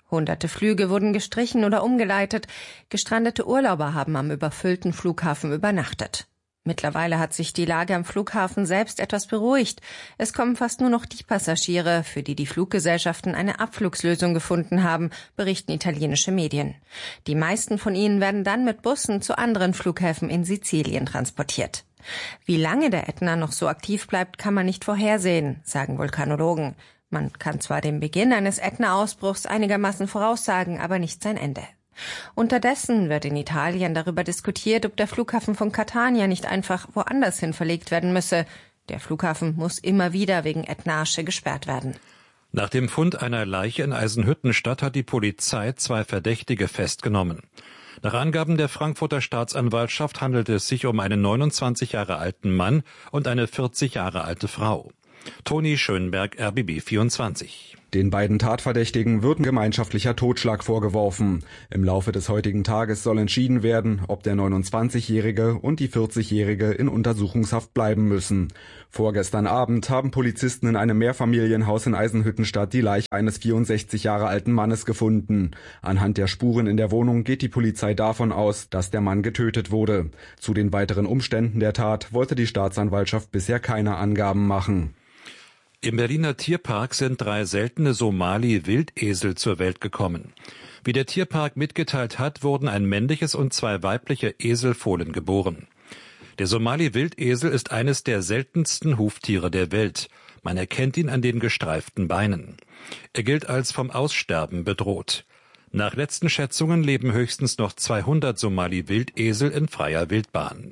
Hunderte Flüge wurden gestrichen oder umgeleitet. Gestrandete Urlauber haben am überfüllten Flughafen übernachtet. Mittlerweile hat sich die Lage am Flughafen selbst etwas beruhigt. Es kommen fast nur noch die Passagiere, für die die Fluggesellschaften eine Abflugslösung gefunden haben, berichten italienische Medien. Die meisten von ihnen werden dann mit Bussen zu anderen Flughäfen in Sizilien transportiert. Wie lange der Ätna noch so aktiv bleibt, kann man nicht vorhersehen, sagen Vulkanologen. Man kann zwar den Beginn eines Ätna-Ausbruchs einigermaßen voraussagen, aber nicht sein Ende. Unterdessen wird in Italien darüber diskutiert, ob der Flughafen von Catania nicht einfach woanders hin verlegt werden müsse. Der Flughafen muss immer wieder wegen Ätna-Asche gesperrt werden. Nach dem Fund einer Leiche in Eisenhüttenstadt hat die Polizei 2 Verdächtige festgenommen. Nach Angaben der Frankfurter Staatsanwaltschaft handelt es sich um einen 29 Jahre alten Mann und eine 40 Jahre alte Frau. Toni Schönberg, RBB 24. Den beiden Tatverdächtigen wird gemeinschaftlicher Totschlag vorgeworfen. Im Laufe des heutigen Tages soll entschieden werden, ob der 29-Jährige und die 40-Jährige in Untersuchungshaft bleiben müssen. Vorgestern Abend haben Polizisten in einem Mehrfamilienhaus in Eisenhüttenstadt die Leiche eines 64 Jahre alten Mannes gefunden. Anhand der Spuren in der Wohnung geht die Polizei davon aus, dass der Mann getötet wurde. Zu den weiteren Umständen der Tat wollte die Staatsanwaltschaft bisher keine Angaben machen. Im Berliner Tierpark sind 3 seltene Somali-Wildesel zur Welt gekommen. Wie der Tierpark mitgeteilt hat, wurden ein männliches und 2 weibliche Eselfohlen geboren. Der Somali-Wildesel ist eines der seltensten Huftiere der Welt. Man erkennt ihn an den gestreiften Beinen. Er gilt als vom Aussterben bedroht. Nach letzten Schätzungen leben höchstens noch 200 Somali-Wildesel in freier Wildbahn.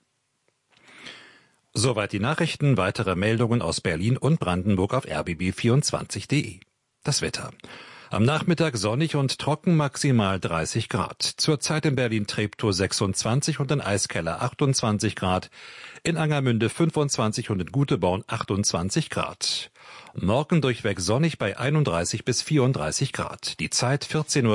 Soweit die Nachrichten. Weitere Meldungen aus Berlin und Brandenburg auf rbb24.de. Das Wetter. Am Nachmittag sonnig und trocken, maximal 30 Grad. Zurzeit in Berlin-Treptow 26 und in Eiskeller 28 Grad. In Angermünde 25 und in Guteborn 28 Grad. Morgen durchweg sonnig bei 31 bis 34 Grad. Die Zeit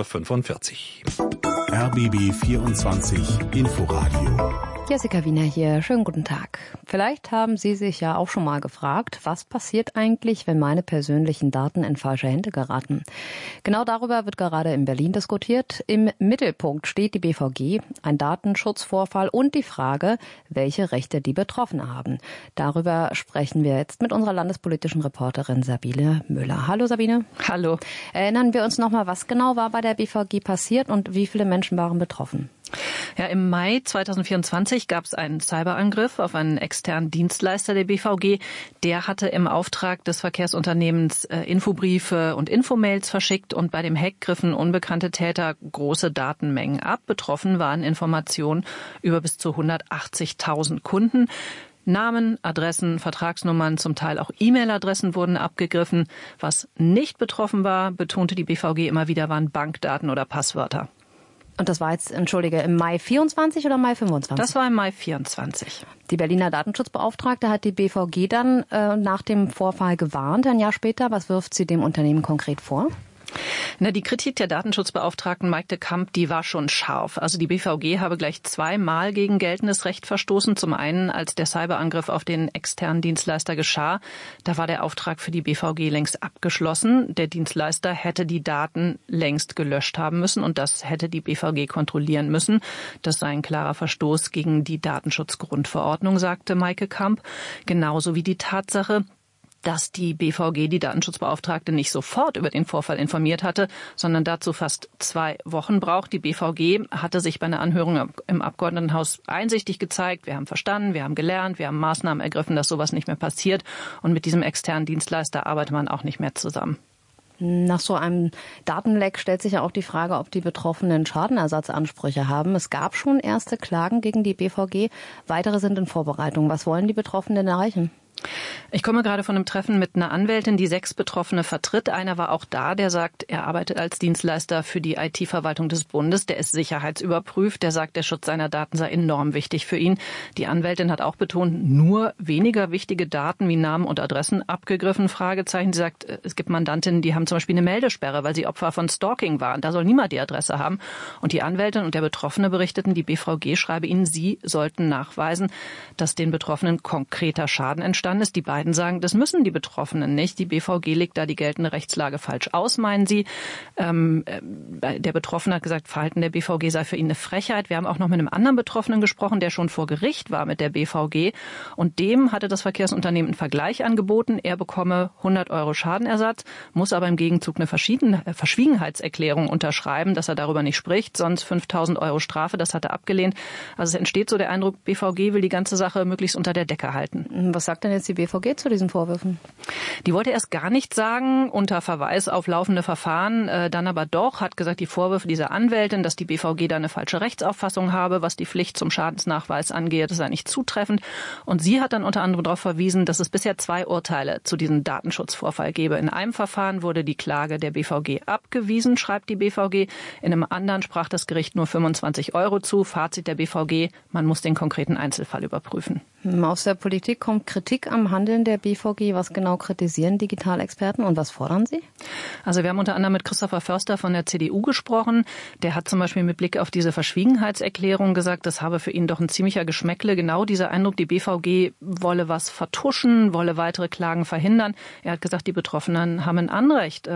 14:45 Uhr. RBB 24 Inforadio. Jessica Wiener hier, schönen guten Tag. Vielleicht haben Sie sich ja auch schon mal gefragt, was passiert eigentlich, wenn meine persönlichen Daten in falsche Hände geraten? Genau darüber wird gerade in Berlin diskutiert. Im Mittelpunkt steht die BVG, ein Datenschutzvorfall und die Frage, welche Rechte die Betroffenen haben. Darüber sprechen wir jetzt mit unserer landespolitischen Reporterin Sabine Müller. Hallo Sabine. Hallo. Erinnern wir uns nochmal, was genau war bei der BVG passiert und wie viele Menschen waren betroffen? Ja, im Mai 2024 gab es einen Cyberangriff auf einen externen Dienstleister der BVG. Der hatte im Auftrag des Verkehrsunternehmens Infobriefe und Infomails verschickt und bei dem Hack griffen unbekannte Täter große Datenmengen ab. Betroffen waren Informationen über bis zu 180.000 Kunden. Namen, Adressen, Vertragsnummern, zum Teil auch E-Mail-Adressen wurden abgegriffen. Was nicht betroffen war, betonte die BVG immer wieder, waren Bankdaten oder Passwörter. Und das war jetzt, im Mai 24 oder Mai 25? Das war im Mai 24. Die Berliner Datenschutzbeauftragte hat die BVG dann nach dem Vorfall gewarnt, ein Jahr später. Was wirft sie dem Unternehmen konkret vor? Die Kritik der Datenschutzbeauftragten Maike Kamp, die war schon scharf. Also die BVG habe gleich 2-mal gegen geltendes Recht verstoßen. Zum einen, als der Cyberangriff auf den externen Dienstleister geschah. Da war der Auftrag für die BVG längst abgeschlossen. Der Dienstleister hätte die Daten längst gelöscht haben müssen und das hätte die BVG kontrollieren müssen. Das sei ein klarer Verstoß gegen die Datenschutzgrundverordnung, sagte Maike Kamp. Genauso wie die Tatsache, dass die BVG die Datenschutzbeauftragte nicht sofort über den Vorfall informiert hatte, sondern dazu fast 2 Wochen braucht. Die BVG hatte sich bei einer Anhörung im Abgeordnetenhaus einsichtig gezeigt. Wir haben verstanden, wir haben gelernt, wir haben Maßnahmen ergriffen, dass sowas nicht mehr passiert. Und mit diesem externen Dienstleister arbeitet man auch nicht mehr zusammen. Nach so einem Datenleck stellt sich ja auch die Frage, ob die Betroffenen Schadenersatzansprüche haben. Es gab schon erste Klagen gegen die BVG. Weitere sind in Vorbereitung. Was wollen die Betroffenen erreichen? Ich komme gerade von einem Treffen mit einer Anwältin, die 6 Betroffene vertritt. Einer war auch da, der sagt, er arbeitet als Dienstleister für die IT-Verwaltung des Bundes. Der ist sicherheitsüberprüft. Der sagt, der Schutz seiner Daten sei enorm wichtig für ihn. Die Anwältin hat auch betont, nur weniger wichtige Daten wie Namen und Adressen abgegriffen, Fragezeichen. Sie sagt, es gibt Mandantinnen, die haben zum Beispiel eine Meldesperre, weil sie Opfer von Stalking waren. Da soll niemand die Adresse haben. Und die Anwältin und der Betroffene berichteten, die BVG schreibe ihnen, sie sollten nachweisen, dass den Betroffenen konkreter Schaden entstanden entstanden ist. Die beiden sagen, das müssen die Betroffenen nicht. Die BVG legt da die geltende Rechtslage falsch aus, meinen sie. Der Betroffene hat gesagt, Verhalten der BVG sei für ihn eine Frechheit. Wir haben auch noch mit einem anderen Betroffenen gesprochen, der schon vor Gericht war mit der BVG. Und dem hatte das Verkehrsunternehmen einen Vergleich angeboten. Er bekomme 100 € Schadenersatz, muss aber im Gegenzug eine Verschwiegenheitserklärung unterschreiben, dass er darüber nicht spricht, sonst 5.000 € Strafe. Das hat er abgelehnt. Also es entsteht so der Eindruck, BVG will die ganze Sache möglichst unter der Decke halten. Was sagt denn jetzt die BVG zu diesen Vorwürfen? Die wollte erst gar nichts sagen, unter Verweis auf laufende Verfahren, dann aber doch, hat gesagt, die Vorwürfe dieser Anwältin, dass die BVG da eine falsche Rechtsauffassung habe, was die Pflicht zum Schadensnachweis angeht, sei nicht zutreffend. Und sie hat dann unter anderem darauf verwiesen, dass es bisher 2 Urteile zu diesem Datenschutzvorfall gebe. In einem Verfahren wurde die Klage der BVG abgewiesen, schreibt die BVG. In einem anderen sprach das Gericht nur 25 € zu. Fazit der BVG, man muss den konkreten Einzelfall überprüfen. Aus der Politik kommt Kritik am Handeln der BVG. Was genau kritisieren Digitalexperten und was fordern sie? Also wir haben unter anderem mit Christopher Förster von der CDU gesprochen. Der hat zum Beispiel mit Blick auf diese Verschwiegenheitserklärung gesagt, das habe für ihn doch ein ziemlicher Geschmäckle. Genau dieser Eindruck, die BVG wolle was vertuschen, wolle weitere Klagen verhindern. Er hat gesagt, die Betroffenen haben ein Anrecht,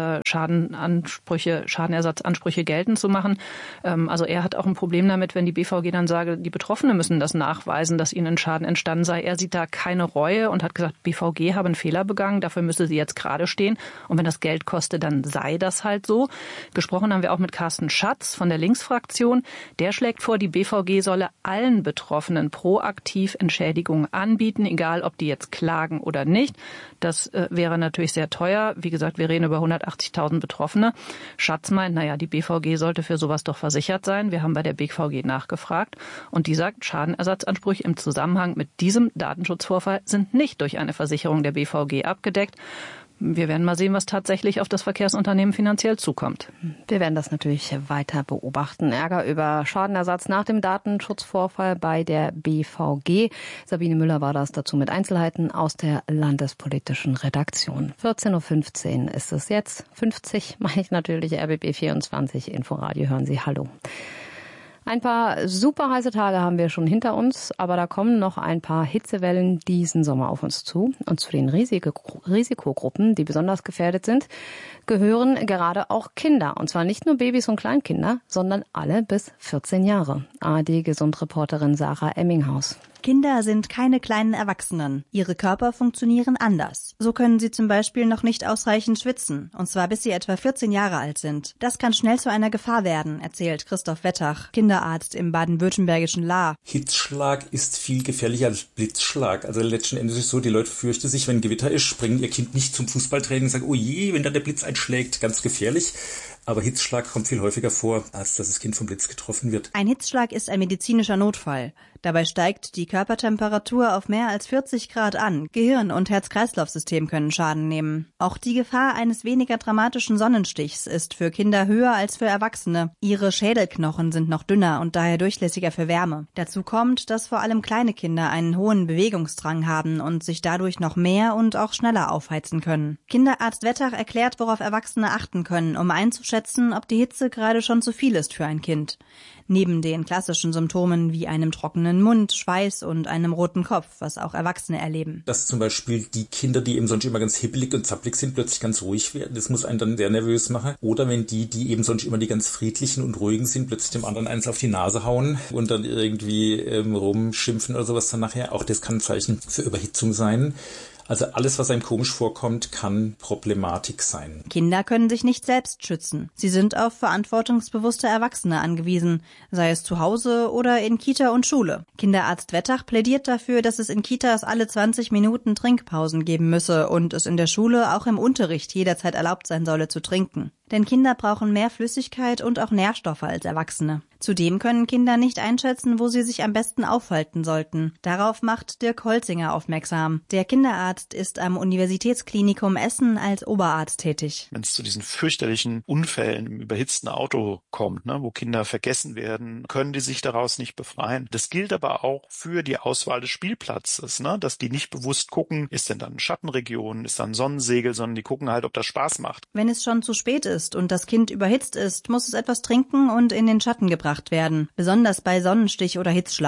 Schadenersatzansprüche geltend zu machen. Also er hat auch ein Problem damit, wenn die BVG dann sage, die Betroffenen müssen das nachweisen, dass ihnen ein Schaden entstanden sei. Er sieht da keine Reue und hat gesagt, BVG habe einen Fehler begangen, dafür müsse sie jetzt gerade stehen. Und wenn das Geld koste, dann sei das halt so. Gesprochen haben wir auch mit Carsten Schatz von der Linksfraktion. Der schlägt vor, die BVG solle allen Betroffenen proaktiv Entschädigungen anbieten, egal ob die jetzt klagen oder nicht. Das wäre natürlich sehr teuer. Wie gesagt, wir reden über 180.000 Betroffene. Schatz meint, die BVG sollte für sowas doch versichert sein. Wir haben bei der BVG nachgefragt und die sagt, Schadenersatzansprüche im Zusammenhang mit diesem Datenschutzvorfall sind nicht durch eine Versicherung der BVG abgedeckt. Wir werden mal sehen, was tatsächlich auf das Verkehrsunternehmen finanziell zukommt. Wir werden das natürlich weiter beobachten. Ärger über Schadenersatz nach dem Datenschutzvorfall bei der BVG. Sabine Müller war das dazu mit Einzelheiten aus der landespolitischen Redaktion. 14.15 Uhr ist es jetzt. 50 meine ich natürlich. RBB 24 Inforadio. Hören Sie Hallo. Ein paar super heiße Tage haben wir schon hinter uns, aber da kommen noch ein paar Hitzewellen diesen Sommer auf uns zu. Und zu den Risikogruppen, die besonders gefährdet sind, gehören gerade auch Kinder. Und zwar nicht nur Babys und Kleinkinder, sondern alle bis 14 Jahre. ARD-Gesundreporterin Sarah Emminghaus. Kinder sind keine kleinen Erwachsenen. Ihre Körper funktionieren anders. So können sie zum Beispiel noch nicht ausreichend schwitzen, und zwar bis sie etwa 14 Jahre alt sind. Das kann schnell zu einer Gefahr werden, erzählt Christoph Wettach, Kinderarzt im baden-württembergischen Lahr. Hitzschlag ist viel gefährlicher als Blitzschlag. Also letzten Endes ist es so, die Leute fürchten sich, wenn Gewitter ist, springen ihr Kind nicht zum Fußballtraining und sagen, oh je, wenn da der Blitz einschlägt, ganz gefährlich. Aber Hitzschlag kommt viel häufiger vor, als dass das Kind vom Blitz getroffen wird. Ein Hitzschlag ist ein medizinischer Notfall. Dabei steigt die Körpertemperatur auf mehr als 40 Grad an. Gehirn und Herz-Kreislauf-System können Schaden nehmen. Auch die Gefahr eines weniger dramatischen Sonnenstichs ist für Kinder höher als für Erwachsene. Ihre Schädelknochen sind noch dünner und daher durchlässiger für Wärme. Dazu kommt, dass vor allem kleine Kinder einen hohen Bewegungsdrang haben und sich dadurch noch mehr und auch schneller aufheizen können. Kinderarzt Wettach erklärt, worauf Erwachsene achten können, um einzuschätzen, ob die Hitze gerade schon zu viel ist für ein Kind. Neben den klassischen Symptomen wie einem trockenen Mund, Schweiß und einem roten Kopf, was auch Erwachsene erleben. Dass zum Beispiel die Kinder, die eben sonst immer ganz hibbelig und zappelig sind, plötzlich ganz ruhig werden, das muss einen dann sehr nervös machen. Oder wenn die eben sonst immer die ganz friedlichen und ruhigen sind, plötzlich dem anderen eins auf die Nase hauen und dann irgendwie rumschimpfen oder sowas dann nachher. Auch das kann ein Zeichen für Überhitzung sein. Also alles, was einem komisch vorkommt, kann Problematik sein. Kinder können sich nicht selbst schützen. Sie sind auf verantwortungsbewusste Erwachsene angewiesen, sei es zu Hause oder in Kita und Schule. Kinderarzt Wettach plädiert dafür, dass es in Kitas alle 20 Minuten Trinkpausen geben müsse und es in der Schule auch im Unterricht jederzeit erlaubt sein solle zu trinken. Denn Kinder brauchen mehr Flüssigkeit und auch Nährstoffe als Erwachsene. Zudem können Kinder nicht einschätzen, wo sie sich am besten aufhalten sollten. Darauf macht Dirk Holzinger aufmerksam. Der Kinderarzt ist am Universitätsklinikum Essen als Oberarzt tätig. Wenn es zu diesen fürchterlichen Unfällen im überhitzten Auto kommt, wo Kinder vergessen werden, können die sich daraus nicht befreien. Das gilt aber auch für die Auswahl des Spielplatzes, dass die nicht bewusst gucken, ist denn da eine Schattenregion, ist da ein Sonnensegel, sondern die gucken halt, ob das Spaß macht. Wenn es schon zu spät ist und das Kind überhitzt ist, muss es etwas trinken und in den Schatten gebracht werden, besonders bei Sonnenstich oder Hitzschlag.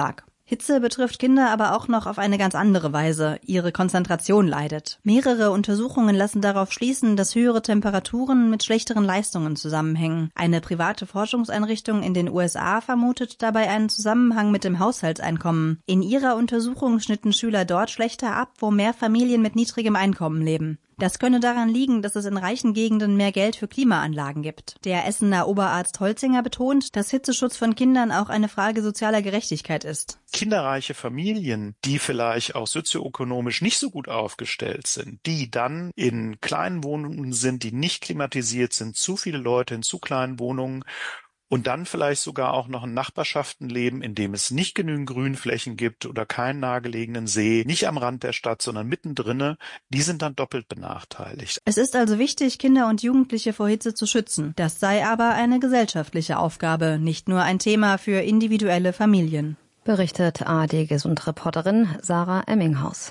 Hitze betrifft Kinder aber auch noch auf eine ganz andere Weise. Ihre Konzentration leidet. Mehrere Untersuchungen lassen darauf schließen, dass höhere Temperaturen mit schlechteren Leistungen zusammenhängen. Eine private Forschungseinrichtung in den USA vermutet dabei einen Zusammenhang mit dem Haushaltseinkommen. In ihrer Untersuchung schnitten Schüler dort schlechter ab, wo mehr Familien mit niedrigem Einkommen leben. Das könne daran liegen, dass es in reichen Gegenden mehr Geld für Klimaanlagen gibt. Der Essener Oberarzt Holzinger betont, dass Hitzeschutz von Kindern auch eine Frage sozialer Gerechtigkeit ist. Kinderreiche Familien, die vielleicht auch sozioökonomisch nicht so gut aufgestellt sind, die dann in kleinen Wohnungen sind, die nicht klimatisiert sind, zu viele Leute in zu kleinen Wohnungen, und dann vielleicht sogar auch noch in Nachbarschaften leben, in dem es nicht genügend Grünflächen gibt oder keinen nahegelegenen See, nicht am Rand der Stadt, sondern mittendrin, die sind dann doppelt benachteiligt. Es ist also wichtig, Kinder und Jugendliche vor Hitze zu schützen. Das sei aber eine gesellschaftliche Aufgabe, nicht nur ein Thema für individuelle Familien. Berichtet ARD-Gesundreporterin Sarah Emminghaus.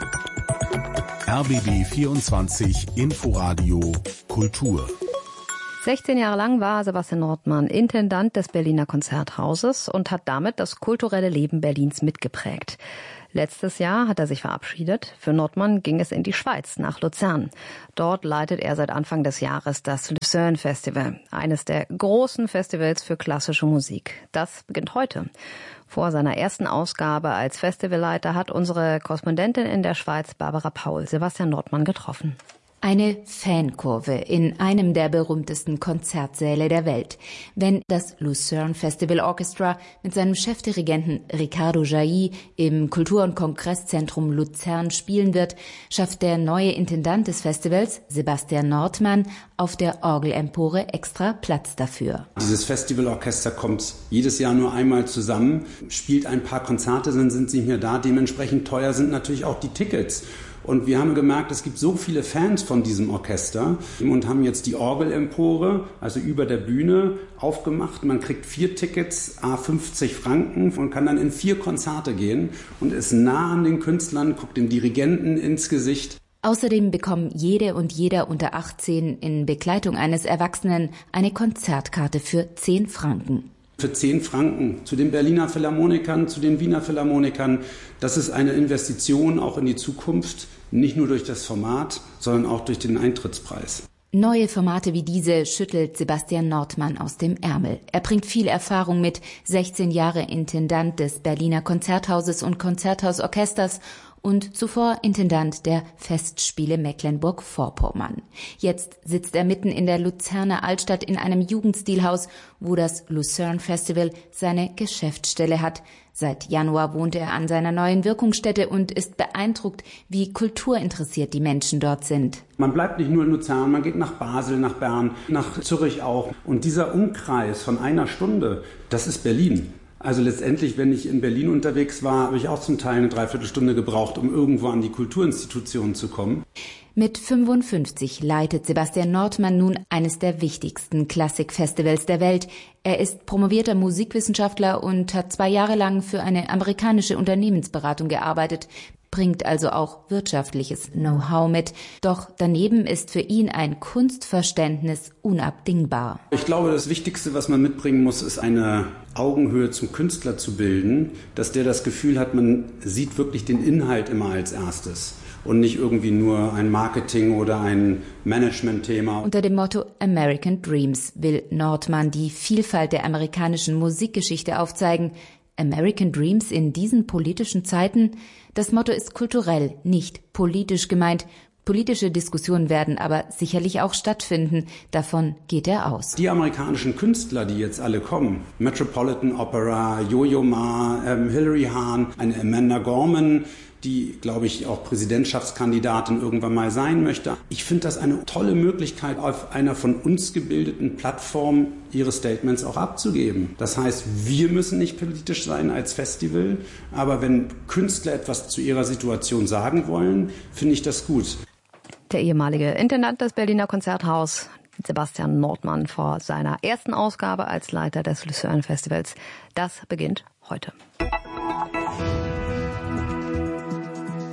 RBB 24 Inforadio Kultur. 16 Jahre lang war Sebastian Nordmann Intendant des Berliner Konzerthauses und hat damit das kulturelle Leben Berlins mitgeprägt. Letztes Jahr hat er sich verabschiedet. Für Nordmann ging es in die Schweiz, nach Luzern. Dort leitet er seit Anfang des Jahres das Lucerne Festival, eines der großen Festivals für klassische Musik. Das beginnt heute. Vor seiner ersten Ausgabe als Festivalleiter hat unsere Korrespondentin in der Schweiz, Barbara Paul, Sebastian Nordmann getroffen. Eine Fankurve in einem der berühmtesten Konzertsäle der Welt. Wenn das Lucerne Festival Orchestra mit seinem Chefdirigenten Riccardo Jailly im Kultur- und Kongresszentrum Luzern spielen wird, schafft der neue Intendant des Festivals, Sebastian Nordmann, auf der Orgelempore extra Platz dafür. Dieses Festivalorchester kommt jedes Jahr nur einmal zusammen, spielt ein paar Konzerte, dann sind sie nicht mehr da. Dementsprechend teuer sind natürlich auch die Tickets. Und wir haben gemerkt, es gibt so viele Fans von diesem Orchester und haben jetzt die Orgelempore, also über der Bühne, aufgemacht. Man kriegt 4 Tickets, à 50 Franken und kann dann in 4 Konzerte gehen und ist nah an den Künstlern, guckt dem Dirigenten ins Gesicht. Außerdem bekommen jede und jeder unter 18 in Begleitung eines Erwachsenen eine Konzertkarte für 10 Franken. Für 10 Franken zu den Berliner Philharmonikern, zu den Wiener Philharmonikern. Das ist eine Investition auch in die Zukunft, nicht nur durch das Format, sondern auch durch den Eintrittspreis. Neue Formate wie diese schüttelt Sebastian Nordmann aus dem Ärmel. Er bringt viel Erfahrung mit, 16 Jahre Intendant des Berliner Konzerthauses und Konzerthausorchesters und zuvor Intendant der Festspiele Mecklenburg-Vorpommern. Jetzt sitzt er mitten in der Luzerner Altstadt in einem Jugendstilhaus, wo das Lucerne Festival seine Geschäftsstelle hat. Seit Januar wohnt er an seiner neuen Wirkungsstätte und ist beeindruckt, wie kulturinteressiert die Menschen dort sind. Man bleibt nicht nur in Luzern, man geht nach Basel, nach Bern, nach Zürich auch. Und dieser Umkreis von einer Stunde, das ist Berlin. Also letztendlich, wenn ich in Berlin unterwegs war, habe ich auch zum Teil eine Dreiviertelstunde gebraucht, um irgendwo an die Kulturinstitutionen zu kommen. Mit 55 leitet Sebastian Nordmann nun eines der wichtigsten Klassikfestivals der Welt. Er ist promovierter Musikwissenschaftler und hat 2 Jahre lang für eine amerikanische Unternehmensberatung gearbeitet, bringt also auch wirtschaftliches Know-how mit. Doch daneben ist für ihn ein Kunstverständnis unabdingbar. Ich glaube, das Wichtigste, was man mitbringen muss, ist eine Augenhöhe zum Künstler zu bilden, dass der das Gefühl hat, man sieht wirklich den Inhalt immer als erstes und nicht irgendwie nur ein Marketing- oder ein Management-Thema. Unter dem Motto American Dreams will Nordmann die Vielfalt der amerikanischen Musikgeschichte aufzeigen. American Dreams in diesen politischen Zeiten? Das Motto ist kulturell, nicht politisch gemeint. Politische Diskussionen werden aber sicherlich auch stattfinden. Davon geht er aus. Die amerikanischen Künstler, die jetzt alle kommen, Metropolitan Opera, Yo-Yo Ma, Hilary Hahn, eine Amanda Gorman, die, glaube ich, auch Präsidentschaftskandidatin irgendwann mal sein möchte. Ich finde das eine tolle Möglichkeit, auf einer von uns gebildeten Plattform ihre Statements auch abzugeben. Das heißt, wir müssen nicht politisch sein als Festival, aber wenn Künstler etwas zu ihrer Situation sagen wollen, finde ich das gut. Der ehemalige Intendant des Berliner Konzerthauses, Sebastian Nordmann, vor seiner ersten Ausgabe als Leiter des Lucerne Festivals. Das beginnt heute.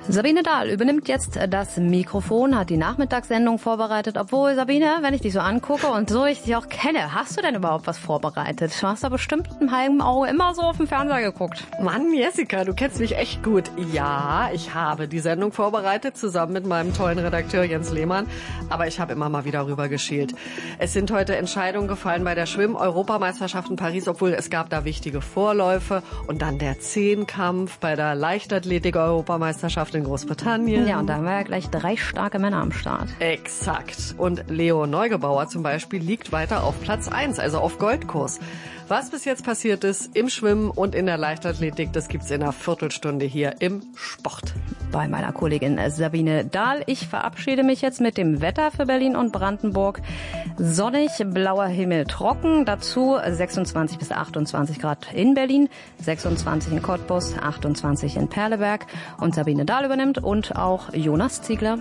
Sabine Dahl übernimmt jetzt das Mikrofon, hat die Nachmittagssendung vorbereitet. Obwohl, Sabine, wenn ich dich so angucke und so ich dich auch kenne, hast du denn überhaupt was vorbereitet? Du hast da bestimmt mit einem halben Auge immer so auf den Fernseher geguckt. Mann, Jessica, du kennst mich echt gut. Ja, ich habe die Sendung vorbereitet, zusammen mit meinem tollen Redakteur Jens Lehmann. Aber ich habe immer mal wieder rüber geschielt. Es sind heute Entscheidungen gefallen bei der Schwimm-Europameisterschaft in Paris, obwohl es gab da wichtige Vorläufe. Und dann der Zehnkampf bei der Leichtathletik-Europameisterschaft in Großbritannien. Ja, und da haben wir ja gleich 3 starke Männer am Start. Exakt. Und Leo Neugebauer zum Beispiel liegt weiter auf Platz 1, also auf Goldkurs. Was bis jetzt passiert ist im Schwimmen und in der Leichtathletik, das gibt's in einer Viertelstunde hier im Sport. Bei meiner Kollegin Sabine Dahl. Ich verabschiede mich jetzt mit dem Wetter für Berlin und Brandenburg. Sonnig, blauer Himmel, trocken. Dazu 26 bis 28 Grad in Berlin, 26 in Cottbus, 28 in Perleberg. Und Sabine Dahl übernimmt und auch Jonas Ziegler.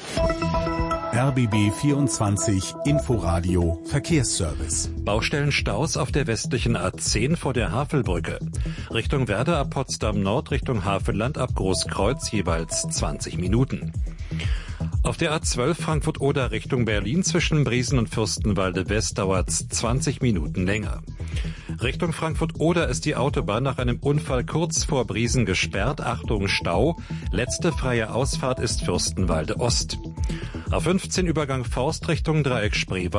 RBB 24 Inforadio Verkehrsservice. Baustellenstaus auf der westlichen A10 vor der Havelbrücke. Richtung Werder ab Potsdam Nord, Richtung Havelland ab Großkreuz jeweils 20 Minuten. Auf der A12 Frankfurt-Oder Richtung Berlin zwischen Briesen und Fürstenwalde West dauert's 20 Minuten länger. Richtung Frankfurt-Oder ist die Autobahn nach einem Unfall kurz vor Briesen gesperrt. Achtung Stau. Letzte freie Ausfahrt ist Fürstenwalde Ost. A15 Übergang Forst Richtung Dreieck Spreewald.